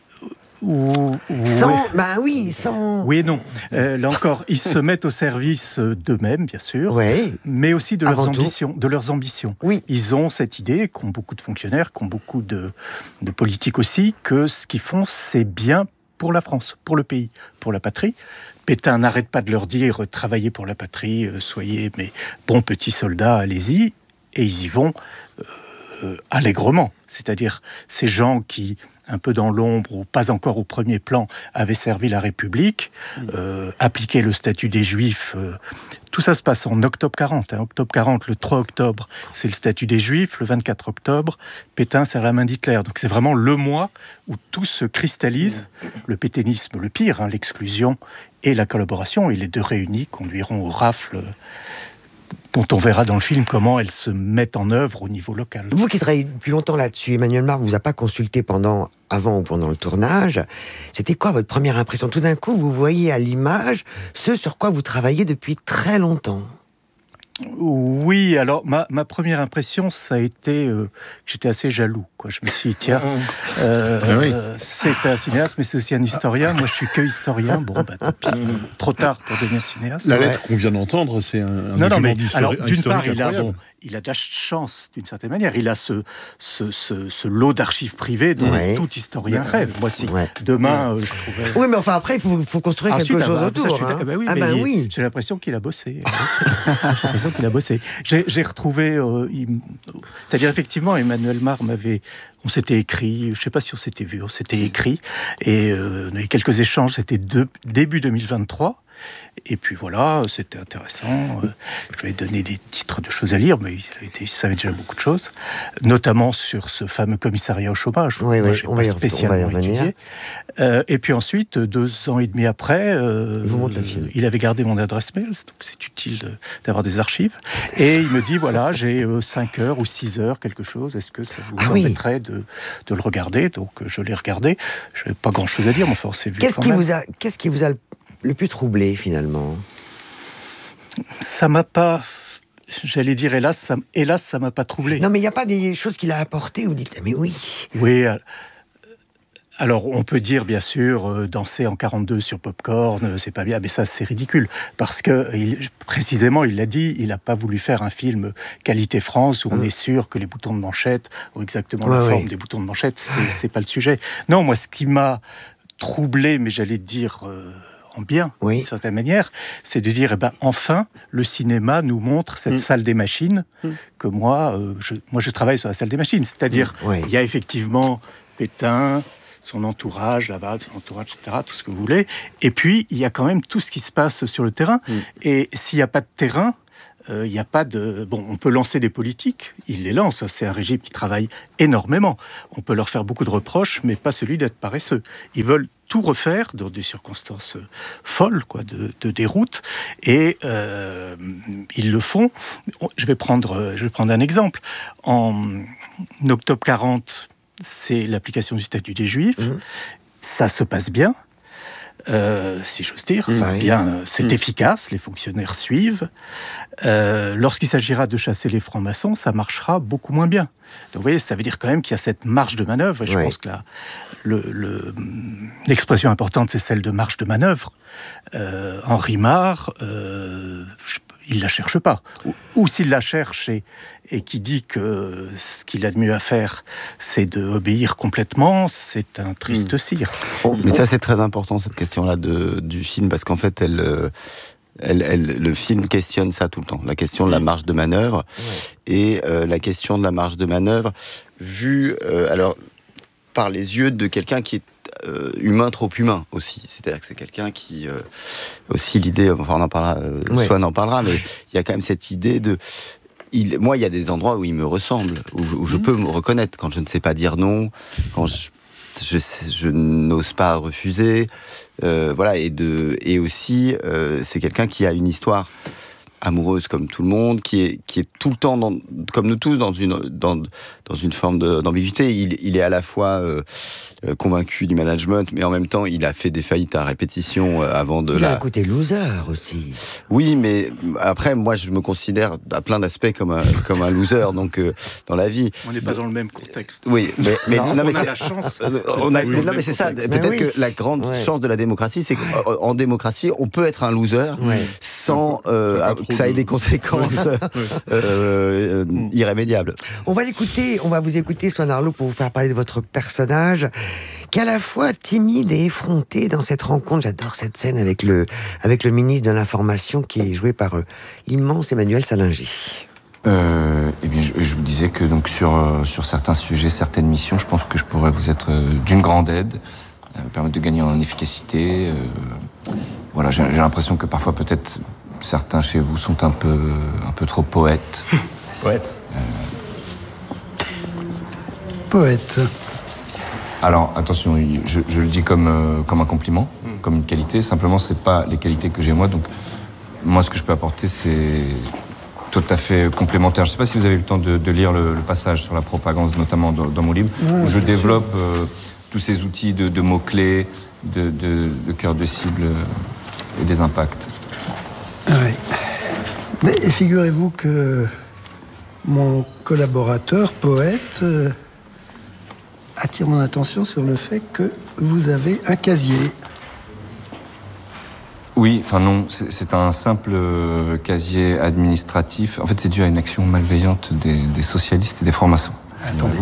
Speaker 25: Sans...
Speaker 4: Oui et non. Là encore, ils se mettent au service d'eux-mêmes, bien sûr, mais aussi de leurs ambitions. Oui. Ils ont cette idée, qu'ont beaucoup de fonctionnaires, qu'ont beaucoup de politiques aussi, que ce qu'ils font, c'est bien pour la France, pour le pays, pour la patrie. Pétain n'arrête pas de leur dire « Travaillez pour la patrie, soyez mes bons petits soldats, allez-y ». Et ils y vont allègrement. C'est-à-dire ces gens qui, un peu dans l'ombre ou pas encore au premier plan, avaient servi la République, appliquaient le statut des Juifs. Tout ça se passe en octobre 40. Octobre 40, le 3 octobre, c'est le statut des Juifs. Le 24 octobre, Pétain serre la main d'Hitler. Donc c'est vraiment le mois où tout se cristallise. Le pétainisme, le pire, l'exclusion et la collaboration. Et les deux réunis conduiront aux rafles dont on verra dans le film comment elles se mettent en œuvre au niveau local.
Speaker 25: Vous qui travaillez depuis longtemps là-dessus, Emmanuel Marc, vous a pas consulté avant ou pendant le tournage. C'était quoi votre première impression ? Tout d'un coup, vous voyez à l'image ce sur quoi vous travaillez depuis très longtemps.
Speaker 4: Oui, alors ma première impression, ça a été que j'étais assez jaloux. Je me suis dit, tiens, c'est un cinéaste, mais c'est aussi un historien. Moi, je suis que historien. Trop tard pour devenir cinéaste.
Speaker 24: La lettre qu'on vient d'entendre, c'est un document historique.
Speaker 4: D'une part, il a de la chance, d'une certaine manière. Il a ce lot d'archives privées dont tout historien rêve. Moi, si demain, je trouvais...
Speaker 25: Oui, mais enfin, après, il faut construire quelque chose autour.
Speaker 4: J'ai l'impression qu'il a bossé. J'ai retrouvé... C'est-à-dire, effectivement, Emmanuel Marc on s'était écrit, je ne sais pas si on s'était vu, on s'était écrit, et on avait quelques échanges, c'était début 2023. Et puis voilà, c'était intéressant. Je lui ai donné des titres de choses à lire, mais il savait déjà beaucoup de choses, notamment sur ce fameux commissariat au chômage. Moi, j'ai pas spécialement étudié. Et puis ensuite, 2 ans et demi après, il avait gardé mon adresse mail, donc c'est utile d'avoir des archives. Et il me dit, voilà, j'ai 5 heures ou 6 heures, quelque chose, est-ce que ça vous permettrait de le regarder ? Donc je l'ai regardé, je n'avais pas grand-chose à dire, mais enfin, on s'est vu
Speaker 25: Qu'est-ce qui vous a le plus troublé, finalement ?
Speaker 4: Ça m'a pas... J'allais dire, hélas, ça m'a pas troublé.
Speaker 25: Non, mais il n'y a pas des choses qu'il a apportées, vous dites, mais oui.
Speaker 4: Oui, Alors, on peut dire, bien sûr, danser en 42 sur popcorn, c'est pas bien, mais ça, c'est ridicule. Parce que, précisément, il l'a dit, il n'a pas voulu faire un film qualité France où on est sûr que les boutons de manchette ont exactement la forme des boutons de manchette. C'est pas le sujet. Non, moi, ce qui m'a troublé, mais j'allais dire en bien, d'une certaine manière, c'est de dire, enfin, le cinéma nous montre cette salle des machines que moi, je travaille sur la salle des machines. C'est-à-dire, il y a effectivement Pétain, son entourage, Laval, son entourage, etc., tout ce que vous voulez. Et puis, il y a quand même tout ce qui se passe sur le terrain. Et s'il n'y a pas de terrain, il n'y a pas de... Bon, on peut lancer des politiques, ils les lancent, c'est un régime qui travaille énormément. On peut leur faire beaucoup de reproches, mais pas celui d'être paresseux. Ils veulent tout refaire dans des circonstances folles, quoi, de déroute, et ils le font. Je vais prendre un exemple. En octobre 40, c'est l'application du statut des Juifs. Ça se passe bien, si j'ose dire. C'est efficace, les fonctionnaires suivent. Lorsqu'il s'agira de chasser les francs-maçons, ça marchera beaucoup moins bien. Donc vous voyez, ça veut dire quand même qu'il y a cette marge de manœuvre. Et je pense que l'expression importante, c'est celle de marge de manœuvre. Henri Marre, il ne la cherche pas. Ou s'il la cherche et qui dit que ce qu'il a de mieux à faire, c'est d'obéir complètement, c'est un triste cire.
Speaker 2: Mais ça, c'est très important, cette question-là du film, parce qu'en fait, le film questionne ça tout le temps. La question de la marge de manœuvre. Et la question de la marge de manœuvre vue alors, par les yeux de quelqu'un qui est humain trop humain aussi. C'est-à-dire que c'est quelqu'un qui... aussi l'idée... Enfin, on en parlera... Swan en parlera, mais il y a quand même cette idée de... Moi, il y a des endroits où il me ressemble, où je peux me reconnaître. Quand je ne sais pas dire non, quand je n'ose pas refuser. Voilà, et aussi, c'est quelqu'un qui a une histoire amoureuse comme tout le monde, qui est tout le temps, comme nous tous, dans une forme d'ambiguïté. Il est à la fois convaincu du management, mais en même temps, il a fait des faillites à répétition avant de...
Speaker 25: Il a un côté loser aussi.
Speaker 2: Oui, mais après, moi, je me considère à plein d'aspects comme un loser, donc dans la vie.
Speaker 4: On n'est pas dans le même contexte.
Speaker 2: Oui, mais
Speaker 4: on a la chance.
Speaker 2: Non, mais c'est ça. Peut-être que la grande chance de la démocratie, c'est qu'en démocratie, on peut être un loser sans que ça ait des conséquences irrémédiables.
Speaker 25: On va vous écouter, Swan Arlo, pour vous faire parler de votre personnage, qui est à la fois timide et effronté dans cette rencontre. J'adore cette scène avec le ministre de l'Information, qui est joué par l'immense Emmanuel Salingy.
Speaker 6: Eh bien, je vous disais que donc sur certains sujets, certaines missions, je pense que je pourrais vous être d'une grande aide, permettre de gagner en efficacité. Voilà, j'ai l'impression que parfois peut-être certains chez vous sont un peu trop poètes.
Speaker 8: Poète.
Speaker 6: Poète. Alors, attention, je le dis comme un compliment, comme une qualité. Simplement, c'est pas les qualités que j'ai moi. Donc, moi, ce que je peux apporter, c'est tout à fait complémentaire. Je sais pas si vous avez eu le temps de lire le passage sur la propagande, notamment dans mon livre, où je développe tous ces outils de mots-clés, de cœur de cible et des impacts.
Speaker 7: Oui. Mais figurez-vous que mon collaborateur, poète, attire mon attention sur le fait que vous avez un casier.
Speaker 6: Oui, enfin non, c'est un simple casier administratif. En fait, c'est dû à une action malveillante des socialistes et des francs-maçons.
Speaker 7: Attendez,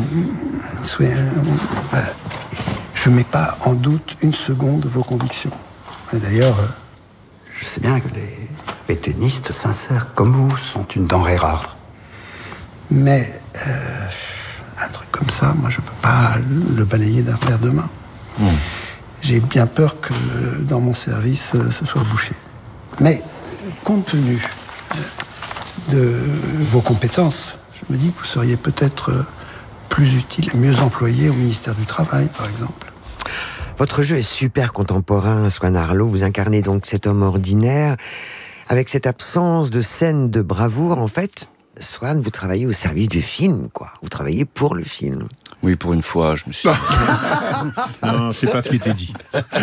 Speaker 7: je ne mets pas en doute une seconde vos convictions. Et d'ailleurs, je sais bien que les pétainistes sincères comme vous sont une denrée rare. Mais un truc comme ça, moi, je ne peux pas le balayer d'un revers de main. J'ai bien peur que dans mon service, ce soit bouché. Mais compte tenu de vos compétences, je me dis que vous seriez peut-être plus utile et mieux employé au ministère du Travail, par exemple.
Speaker 25: Votre jeu est super contemporain, Swan Arlo. Vous incarnez donc cet homme ordinaire, avec cette absence de scène de bravoure. En fait, Swan, vous travaillez au service du film, quoi. Vous travaillez pour le film.
Speaker 6: Oui, pour une fois, je me suis...
Speaker 24: Non, c'est pas ce qui était dit.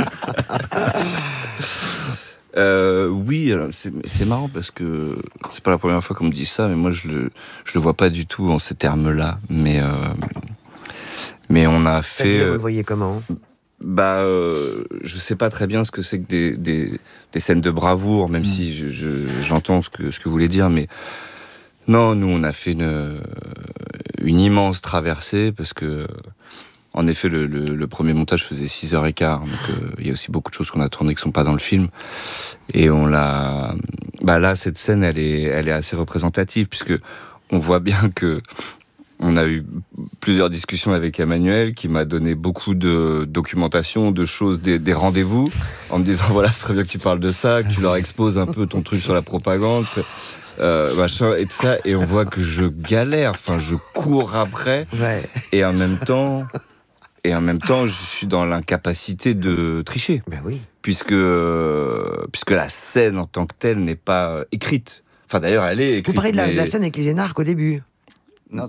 Speaker 6: Oui, c'est marrant parce que c'est pas la première fois qu'on me dit ça, mais moi je le vois pas du tout en ces termes-là. Mais on a fait...
Speaker 25: Vous le voyez comment ?
Speaker 28: Je sais pas très bien ce que c'est que des scènes de bravoure, même si j'entends ce que vous voulez dire, mais non, nous on a fait une immense traversée, parce que en effet le premier montage faisait 6h15, donc il y a aussi beaucoup de choses qu'on a tournées qui sont pas dans le film, et on l'a... là cette scène elle est assez représentative, puisque on voit bien que on a eu plusieurs discussions avec Emmanuel, qui m'a donné beaucoup de documentation, de choses, des rendez-vous, en me disant voilà, ce serait bien que tu parles de ça, que tu leur exposes un peu ton truc sur la propagande, machin et tout ça, et on voit que je galère, je cours après, et en même temps, je suis dans l'incapacité de tricher, puisque la scène en tant que telle n'est pas écrite. Enfin, d'ailleurs, elle est écrite.
Speaker 25: Vous parlez de la scène avec les énarques au début.
Speaker 28: Non,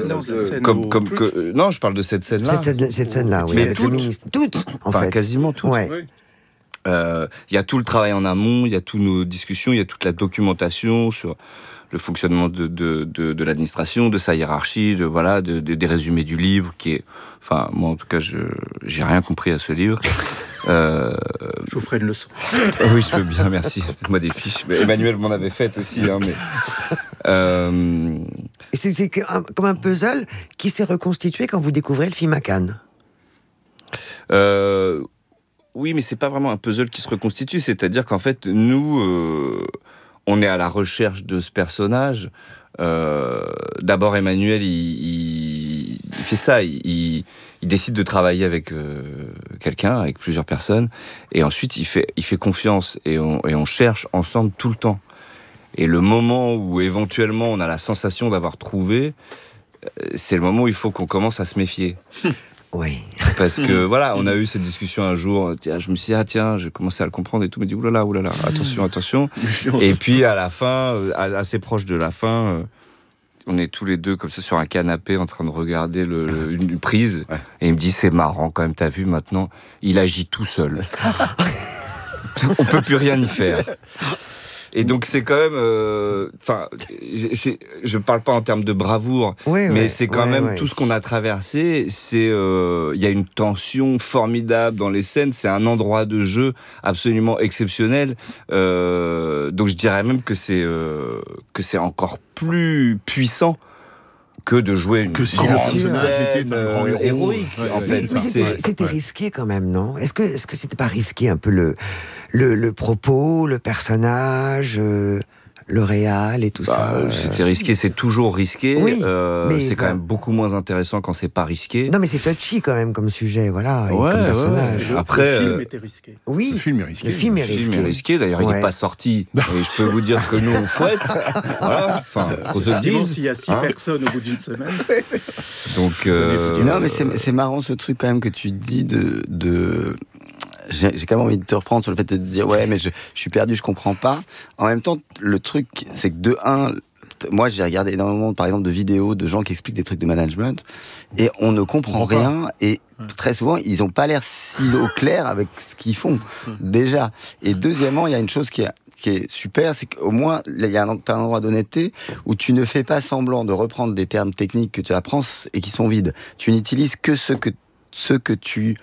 Speaker 28: je parle de cette scène-là.
Speaker 25: Cette scène-là, oui.
Speaker 28: Mais
Speaker 25: toutes, en fait.
Speaker 28: Quasiment toutes. Il y a tout le travail en amont, il y a toutes nos discussions, il y a toute la documentation sur le fonctionnement de l'administration, de sa hiérarchie, des résumés du livre, qui est... Enfin, moi, en tout cas, j'ai rien compris à ce livre.
Speaker 4: Je vous ferai une leçon.
Speaker 28: Oui, je veux bien, merci. Faites-moi des fiches. Emmanuel m'en avait fait aussi,
Speaker 25: C'est comme un puzzle qui s'est reconstitué quand vous découvrez le film à Cannes.
Speaker 28: Oui, mais c'est pas vraiment un puzzle qui se reconstitue. C'est-à-dire qu'en fait, nous, on est à la recherche de ce personnage. D'abord, Emmanuel, il fait ça. Il décide de travailler avec quelqu'un, avec plusieurs personnes, et ensuite il fait confiance, et on cherche ensemble tout le temps. Et le moment où éventuellement on a la sensation d'avoir trouvé, c'est le moment où il faut qu'on commence à se méfier.
Speaker 25: Oui.
Speaker 28: Parce que on a eu cette discussion un jour, je me suis dit, j'ai commencé à le comprendre et tout, mais dit oulala, attention. Et puis à la fin, assez proche de la fin, on est tous les deux comme ça sur un canapé en train de regarder une prise, et il me dit, c'est marrant quand même, t'as vu maintenant, il agit tout seul. On peut plus rien y faire. Et donc c'est quand même, je parle pas en termes de bravoure, mais c'est quand même tout ce qu'on a traversé. C'est, il y a une tension formidable dans les scènes. C'est un endroit de jeu absolument exceptionnel. Donc je dirais même que c'est encore plus puissant que de jouer une grande scène héroïque. En fait,
Speaker 25: c'était risqué quand même, non ? Est-ce que c'était pas risqué un peu le propos, le personnage, le réal et tout ça.
Speaker 28: C'était risqué, c'est toujours risqué. Oui, c'est quand même beaucoup moins intéressant quand c'est pas risqué.
Speaker 25: Non, mais c'est touchy quand même comme sujet, voilà, et comme personnage.
Speaker 4: Après, le film était risqué.
Speaker 25: Oui,
Speaker 24: le film est risqué.
Speaker 25: Le film est risqué.
Speaker 28: D'ailleurs, il n'est pas sorti. Et je peux vous dire que nous, on fouette. Voilà. Enfin, qu'on se dise.
Speaker 4: S'il y a 6 personnes au bout d'une semaine.
Speaker 28: Donc,
Speaker 2: non, mais c'est marrant ce truc quand même que tu dis de... J'ai quand même envie de te reprendre sur le fait de te dire ouais, mais je suis perdu, je comprends pas. En même temps, le truc, c'est que de un, moi j'ai regardé énormément, par exemple, de vidéos de gens qui expliquent des trucs de management, et on ne comprend rien, et très souvent ils n'ont pas l'air si au clair avec ce qu'ils font déjà. Et deuxièmement, il y a une chose qui est super, c'est qu'au moins il y a un endroit d'honnêteté où tu ne fais pas semblant de reprendre des termes techniques que tu apprends et qui sont vides. Tu n'utilises que ceux que tu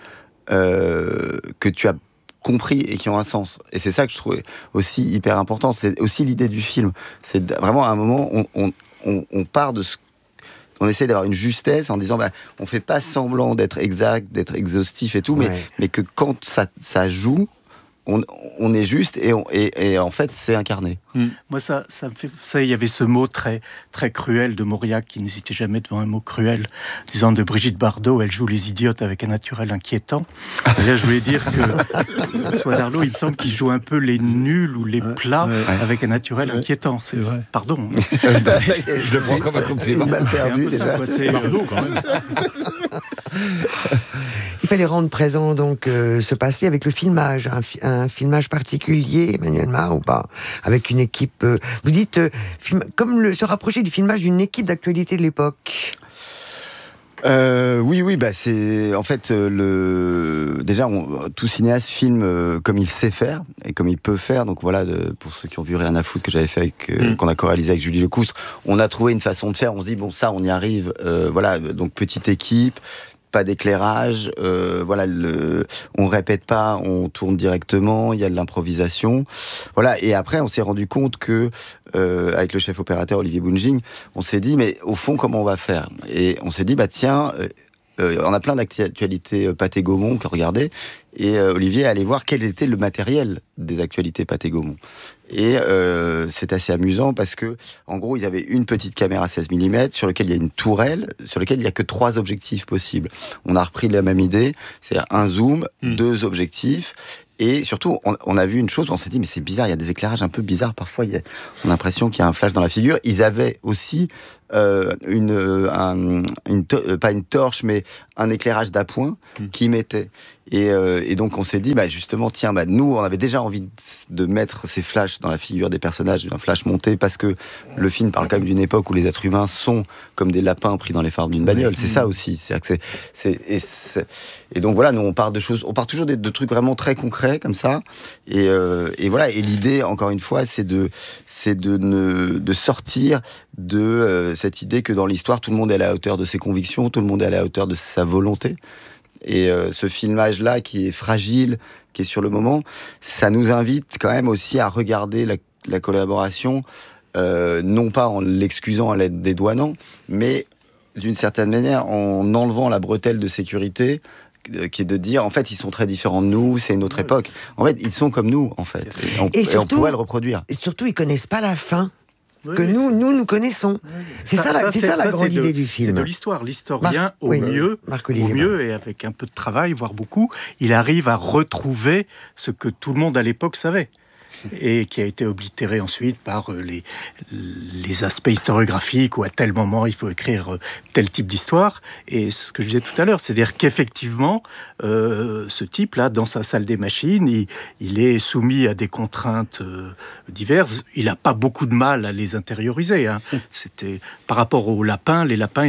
Speaker 2: as compris et qui ont un sens. Et c'est ça que je trouvais aussi hyper important. C'est aussi l'idée du film. C'est vraiment à un moment, on part de ce... On essaie d'avoir une justesse en disant, on fait pas semblant d'être exact, d'être exhaustif et tout, mais que quand ça joue, on est juste et en fait c'est incarné.
Speaker 4: Moi ça me fait ça. Il y avait ce mot très très cruel de Mauriac qui n'hésitait jamais devant un mot cruel, disant de Brigitte Bardot, elle joue les idiotes avec un naturel inquiétant. Et là je voulais dire que François Darlot, il me semble qu'il joue un peu les nuls ou les plats avec un naturel inquiétant. C'est vrai. Pardon.
Speaker 28: Je le prends comme un compliment.
Speaker 25: Mal perdu déjà.
Speaker 4: C'est Bardot quand même.
Speaker 25: Il fallait rendre présent donc ce passé avec le filmage, un filmage particulier, Emmanuel Mar, ou pas, avec une équipe. Vous dites se rapprocher du filmage d'une équipe d'actualité de l'époque.
Speaker 2: Oui, c'est en fait déjà tout cinéaste filme comme il sait faire et comme il peut faire. Donc voilà, pour ceux qui ont vu Rien à foutre que j'avais fait qu'on a co-réalisé avec Julie Lecoustre, on a trouvé une façon de faire. On se dit bon, ça on y arrive. Voilà, donc petite équipe, pas d'éclairage, voilà, on répète pas, on tourne directement, il y a de l'improvisation, voilà. Et après, on s'est rendu compte que avec le chef opérateur Olivier Bounjing, on s'est dit mais au fond comment on va faire ? Et on s'est dit bah tiens, on a plein d'actualités Pathé Gaumont qu'on regardait. Et Olivier est allé voir quel était le matériel des actualités Pathé Gaumont. Et c'est assez amusant parce que, en gros, ils avaient une petite caméra 16 mm sur laquelle il y a une tourelle, sur laquelle il n'y a que 3 objectifs possibles. On a repris la même idée, c'est-à-dire un zoom, 2 objectifs. Et surtout, on a vu une chose, on s'est dit, mais c'est bizarre, il y a des éclairages un peu bizarres. Parfois, on a l'impression qu'il y a un flash dans la figure. Ils avaient aussi pas une torche, mais un éclairage d'appoint qui mettait. Et donc, on s'est dit, bah, justement, tiens, bah, nous, on avait déjà envie de mettre ces flashs dans la figure des personnages, un flash monté, parce que le film parle quand même d'une époque où les êtres humains sont comme des lapins pris dans les phares d'une bagnole. C'est ça aussi. Et donc, voilà, nous, on part toujours de trucs vraiment très concrets, comme ça. Et voilà. Et l'idée, encore une fois, c'est de sortir de cette idée que dans l'histoire, tout le monde est à la hauteur de ses convictions, tout le monde est à la hauteur de sa volonté. Et ce filmage-là, qui est fragile, qui est sur le moment, ça nous invite quand même aussi à regarder la collaboration, non pas en l'excusant, en la dédouanant, mais d'une certaine manière en enlevant la bretelle de sécurité, qui est de dire, en fait, ils sont très différents de nous, c'est une autre époque. En fait, ils sont comme nous, en fait. Et on pourrait le reproduire.
Speaker 25: Et surtout, ils connaissent pas la fin. Que nous connaissons. C'est ça la grande idée du film.
Speaker 4: C'est de l'histoire. L'historien, au mieux, et avec un peu de travail, voire beaucoup, il arrive à retrouver ce que tout le monde à l'époque savait. Et qui a été oblitéré ensuite par les aspects historiographiques, où à tel moment il faut écrire tel type d'histoire. Et ce que je disais tout à l'heure, c'est-à-dire qu'effectivement, ce type-là, dans sa salle des machines, il est soumis à des contraintes diverses. Il n'a pas beaucoup de mal à les intérioriser. Hein. C'était par rapport aux lapins. Les lapins,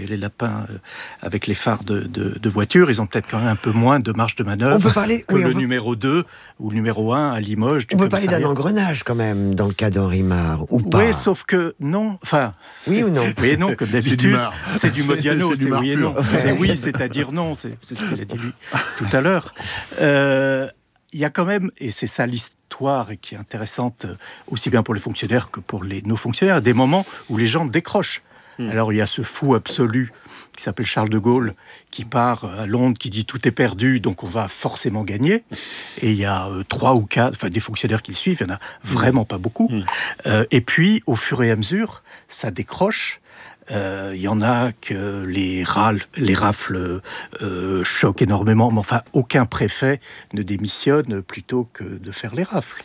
Speaker 4: avec les phares de voiture, ils ont peut-être quand même un peu moins de marge de manœuvre que le numéro 2 ou le numéro 1 à Limoges.
Speaker 25: On peut parler d'un engrenage quand même dans le cas d'Henri Marre, ou pas?
Speaker 4: Oui, sauf que non. Enfin,
Speaker 25: oui ou non?
Speaker 4: Oui et non, comme d'habitude. C'est du Modiano, c'est oui et non. C'est oui, c'est-à-dire non. C'est ce qu'il a dit lui tout à l'heure. Il y a quand même, et c'est ça l'histoire, et qui est intéressante aussi bien pour les fonctionnaires que pour nos fonctionnaires, des moments où les gens décrochent. Alors il y a ce fou absolu qui s'appelle Charles de Gaulle, qui part à Londres, qui dit tout est perdu, donc on va forcément gagner. Et il y a 3 ou 4, des fonctionnaires qui le suivent, il n'y en a vraiment pas beaucoup. Et puis, au fur et à mesure, ça décroche. Il y en a que les rafles choquent énormément, mais enfin, aucun préfet ne démissionne plutôt que de faire les rafles.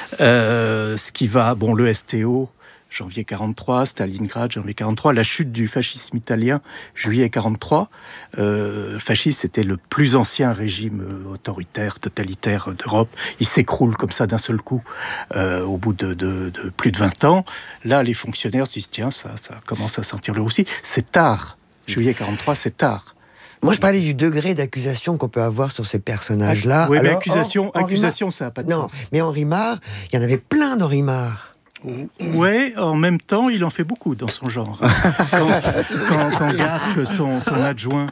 Speaker 4: Ce qui va, le STO... janvier 43, Stalingrad, janvier 43, la chute du fascisme italien, juillet 43. Fasciste, c'était le plus ancien régime autoritaire, totalitaire d'Europe. Il s'écroule comme ça d'un seul coup au bout de plus de 20 ans. Là, les fonctionnaires se disent, tiens, ça commence à sentir le roussi. C'est tard. Juillet 43, c'est tard.
Speaker 25: Moi, je parlais du degré d'accusation qu'on peut avoir sur ces personnages-là.
Speaker 4: Oui, mais accusation, ça n'a pas de sens.
Speaker 25: Non, mais Henri Marre, il y en avait plein d'Henri Marre.
Speaker 4: Ouais, en même temps, il en fait beaucoup dans son genre. Quand Gasque, son adjoint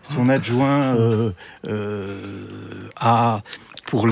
Speaker 4: a pour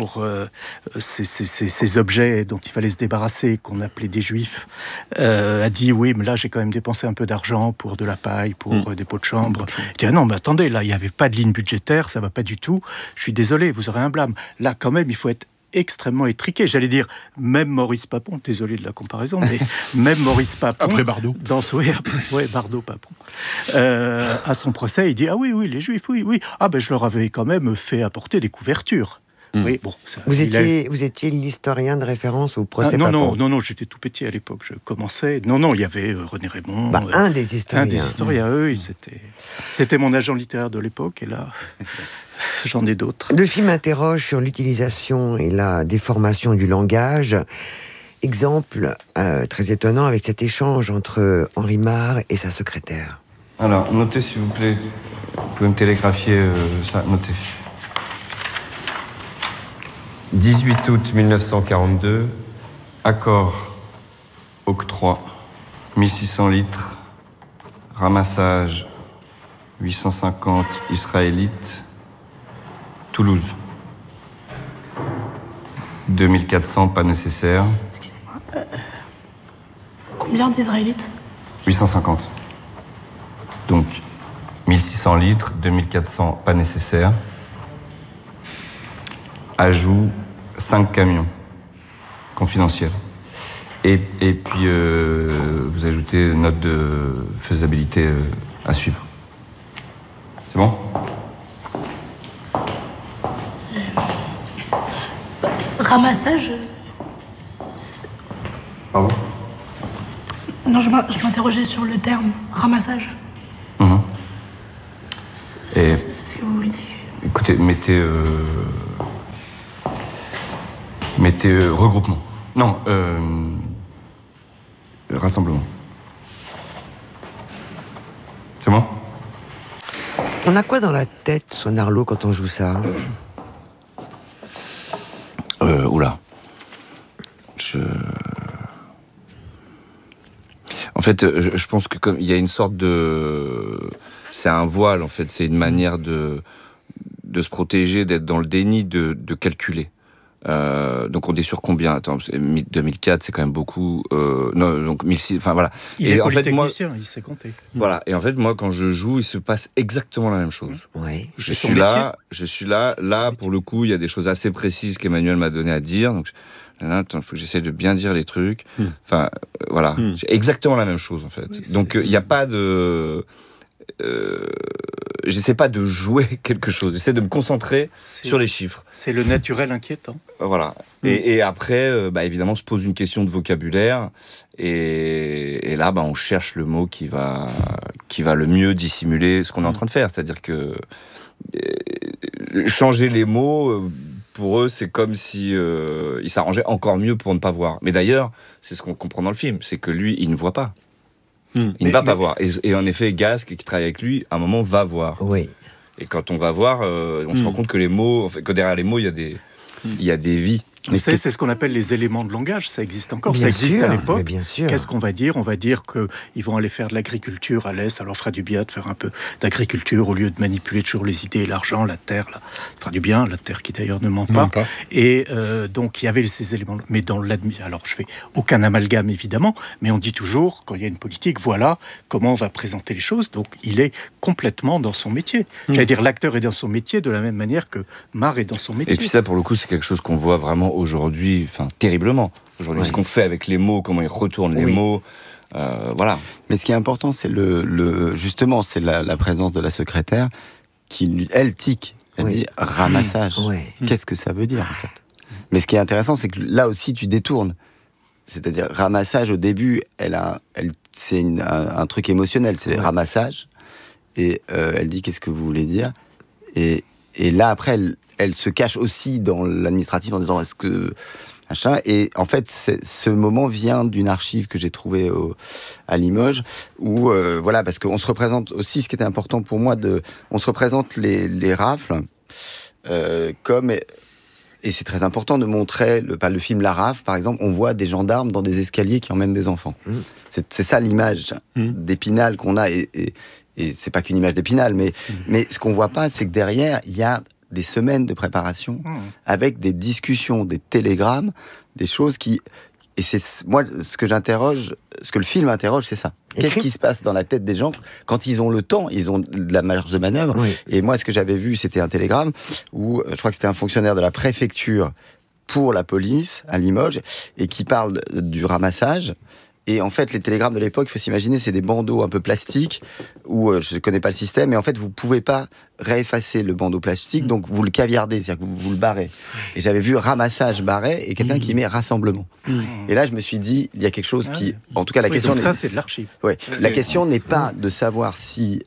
Speaker 4: ces objets dont il fallait se débarrasser, qu'on appelait des juifs, a dit oui, mais là j'ai quand même dépensé un peu d'argent pour de la paille, pour des pots de chambre. Il dit ah non, mais attendez, là il n'y avait pas de ligne budgétaire, ça va pas du tout. Je suis désolé, vous aurez un blâme. Là quand même, il faut être extrêmement étriqué. J'allais dire, même Maurice Papon, désolé de la comparaison, mais même Maurice Papon...
Speaker 24: Après Bardot.
Speaker 4: Bardot, Papon. À son procès, il dit, ah oui, les Juifs, oui. Ah ben, je leur avais quand même fait apporter des couvertures. Oui, bon,
Speaker 25: vous étiez l'historien de référence au procès Papon?
Speaker 4: Non, j'étais tout petit à l'époque, je commençais... Non, il y avait René Raymond...
Speaker 25: un des historiens.
Speaker 4: Un des historiens, c'était mon agent littéraire de l'époque, et là... J'en ai d'autres.
Speaker 25: Le film interroge sur l'utilisation et la déformation du langage. Exemple très étonnant avec cet échange entre Henri Marre et sa secrétaire.
Speaker 28: Alors, notez s'il vous plaît. Vous pouvez me télégraphier ça, notez. 18 août 1942, accord, octroi, 1600 litres, ramassage,
Speaker 6: 850 israélites, Toulouse. 2400 pas nécessaires.
Speaker 9: Excusez-moi. Combien d'Israélites ?
Speaker 6: 850. Donc 1600 litres, 2400 pas nécessaires. Ajout 5 camions confidentiels. Et puis vous ajoutez une note de faisabilité à suivre. C'est bon ?
Speaker 9: Ramassage.
Speaker 6: Pardon ?
Speaker 9: Non, je m'interrogeais sur le terme ramassage. C'est ce que vous vouliez.
Speaker 6: Écoutez, mettez regroupement. Non, rassemblement. C'est bon ?
Speaker 25: On a quoi dans la tête, Sonarlo, quand on joue ça ?
Speaker 6: Oula. En fait, je pense que comme il y a une sorte de... C'est un voile, en fait. C'est une manière de se protéger, d'être dans le déni, de calculer. Donc on est sur combien ? Attends, 2004, c'est quand même beaucoup. Non, donc 1006, enfin voilà.
Speaker 4: Il est polytechnicien, il sait compter.
Speaker 6: Voilà. Et en fait, moi, quand je joue, il se passe exactement la même chose.
Speaker 25: Ouais.
Speaker 6: Je suis là. Là, pour le coup, il y a des choses assez précises qu'Emmanuel m'a donné à dire. Donc, il faut que j'essaie de bien dire les trucs. Enfin, voilà. C'est exactement la même chose, en fait. Oui, donc, il n'y a pas de... j'essaie pas de jouer quelque chose, j'essaie de me concentrer sur les chiffres.
Speaker 4: C'est le naturel inquiétant.
Speaker 6: Voilà. Et après, évidemment, se pose une question de vocabulaire. Et là, on cherche le mot qui va le mieux dissimuler ce qu'on est en train de faire. C'est-à-dire que changer les mots, pour eux, c'est comme si ils s'arrangeaient encore mieux pour ne pas voir. Mais d'ailleurs, c'est ce qu'on comprend dans le film, c'est que lui, il ne voit pas. Il ne va pas voir. Et en effet, Gasque, qui travaille avec lui, à un moment, va voir.
Speaker 25: Oui.
Speaker 6: Et quand on va voir, on se rend compte que les mots, que derrière les mots, il y a des vies.
Speaker 4: Mais c'est ce qu'on appelle les éléments de langage, ça existe encore,
Speaker 25: bien
Speaker 4: ça existe
Speaker 25: sûr,
Speaker 4: à l'époque.
Speaker 25: bien sûr.
Speaker 4: Qu'est-ce qu'on va dire ? On va dire qu'ils vont aller faire de l'agriculture à l'Est, ça leur fera du bien de faire un peu d'agriculture au lieu de manipuler toujours les idées, l'argent, la terre, ça fera du bien, la terre qui d'ailleurs ne ment pas. Et donc il y avait ces éléments, mais alors je fais aucun amalgame évidemment, mais on dit toujours, quand il y a une politique, voilà comment on va présenter les choses, donc il est complètement dans son métier. J'allais dire, l'acteur est dans son métier de la même manière que Mar est dans son métier.
Speaker 6: Et puis ça, pour le coup, c'est quelque chose qu'on voit vraiment aujourd'hui, terriblement. Aujourd'hui, ce qu'on fait avec les mots, comment ils retournent les mots, voilà.
Speaker 2: Mais ce qui est important, c'est justement, c'est la présence de la secrétaire qui, elle, tique. Elle dit ramassage. Qu'est-ce que ça veut dire, en fait ? Mais ce qui est intéressant, c'est que là aussi, tu détournes. C'est-à-dire, ramassage, au début, c'est un truc émotionnel, c'est ramassage. Et elle dit, qu'est-ce que vous voulez dire ? Et là, après, elle se cache aussi dans l'administratif en disant est-ce que machin, et en fait ce moment vient d'une archive que j'ai trouvée à Limoges où voilà, parce qu'on se représente aussi, ce qui était important pour moi, on se représente les rafles comme, et c'est très important de montrer le film La Rafle par exemple, on voit des gendarmes dans des escaliers qui emmènent des enfants. C'est ça l'image d'Épinal qu'on a, et c'est pas qu'une image d'Épinal, mais ce qu'on voit pas, c'est que derrière il y a des semaines de préparation, avec des discussions, des télégrammes, des choses qui... Et c'est moi, ce que le film interroge, c'est ça. Qu'est-ce qui se passe dans la tête des gens quand ils ont le temps, ils ont de la marge de manœuvre. Et moi, ce que j'avais vu, c'était un télégramme où, je crois que c'était un fonctionnaire de la préfecture pour la police, à Limoges, et qui parle du ramassage. Et en fait, les télégrammes de l'époque, il faut s'imaginer, c'est des bandeaux un peu plastiques, où je ne connais pas le système, mais en fait, vous ne pouvez pas réeffacer le bandeau plastique, donc vous le caviardez, c'est-à-dire que vous le barrez. Et j'avais vu ramassage barré, et quelqu'un qui met rassemblement. Et là, je me suis dit, il y a quelque chose qui... En tout cas, la question...
Speaker 4: Donc ça, c'est de l'archive.
Speaker 2: La question n'est pas de savoir si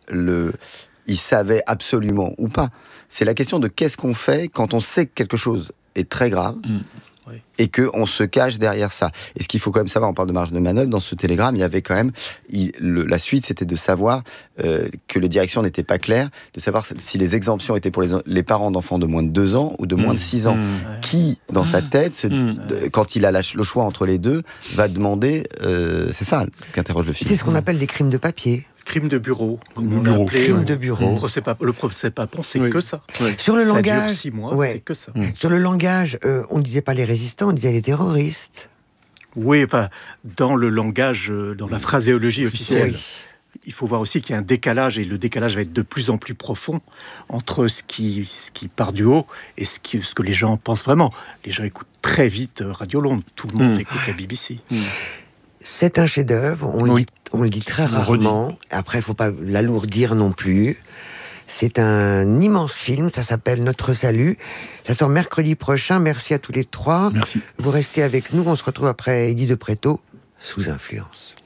Speaker 2: il savait absolument ou pas. C'est la question de qu'est-ce qu'on fait quand on sait que quelque chose est très grave, et qu'on se cache derrière ça. Et ce qu'il faut quand même savoir, on parle de marge de manœuvre, dans ce télégramme, il y avait quand même... la suite, c'était de savoir que les directions n'étaient pas claires, de savoir si les exemptions étaient pour les parents d'enfants de moins de 2 ans ou de moins de 6 ans. Qui, dans sa tête, quand il a le choix entre les deux, va demander... c'est ça qu'interroge le film.
Speaker 25: C'est ce qu'on appelle des crimes de papier.
Speaker 4: crime de bureau, comme on
Speaker 24: bureau.
Speaker 4: l'a appelé.
Speaker 25: Crime de bureau.
Speaker 4: Le procès Papon, c'est
Speaker 24: Oui.
Speaker 4: que ça.
Speaker 25: Sur le
Speaker 4: ça
Speaker 25: langage,
Speaker 4: dure 6 mois,
Speaker 25: ouais.
Speaker 4: c'est que ça.
Speaker 25: Sur le langage, on ne disait pas les résistants, on disait les terroristes.
Speaker 4: Oui, enfin, dans le langage, dans la phraséologie officielle.
Speaker 25: Oui.
Speaker 4: Il faut voir aussi qu'il y a un décalage, et le décalage va être de plus en plus profond entre ce qui part du haut et ce que les gens pensent vraiment. Les gens écoutent très vite Radio Londres, tout le monde écoute la BBC.
Speaker 25: C'est un chef-d'œuvre, on le dit très rarement. Après, il ne faut pas l'alourdir non plus. C'est un immense film, ça s'appelle Notre Salut. Ça sort mercredi prochain. Merci à tous les trois.
Speaker 24: Merci.
Speaker 25: Vous restez avec nous, on se retrouve après Eddie de Pretto, Sous influence.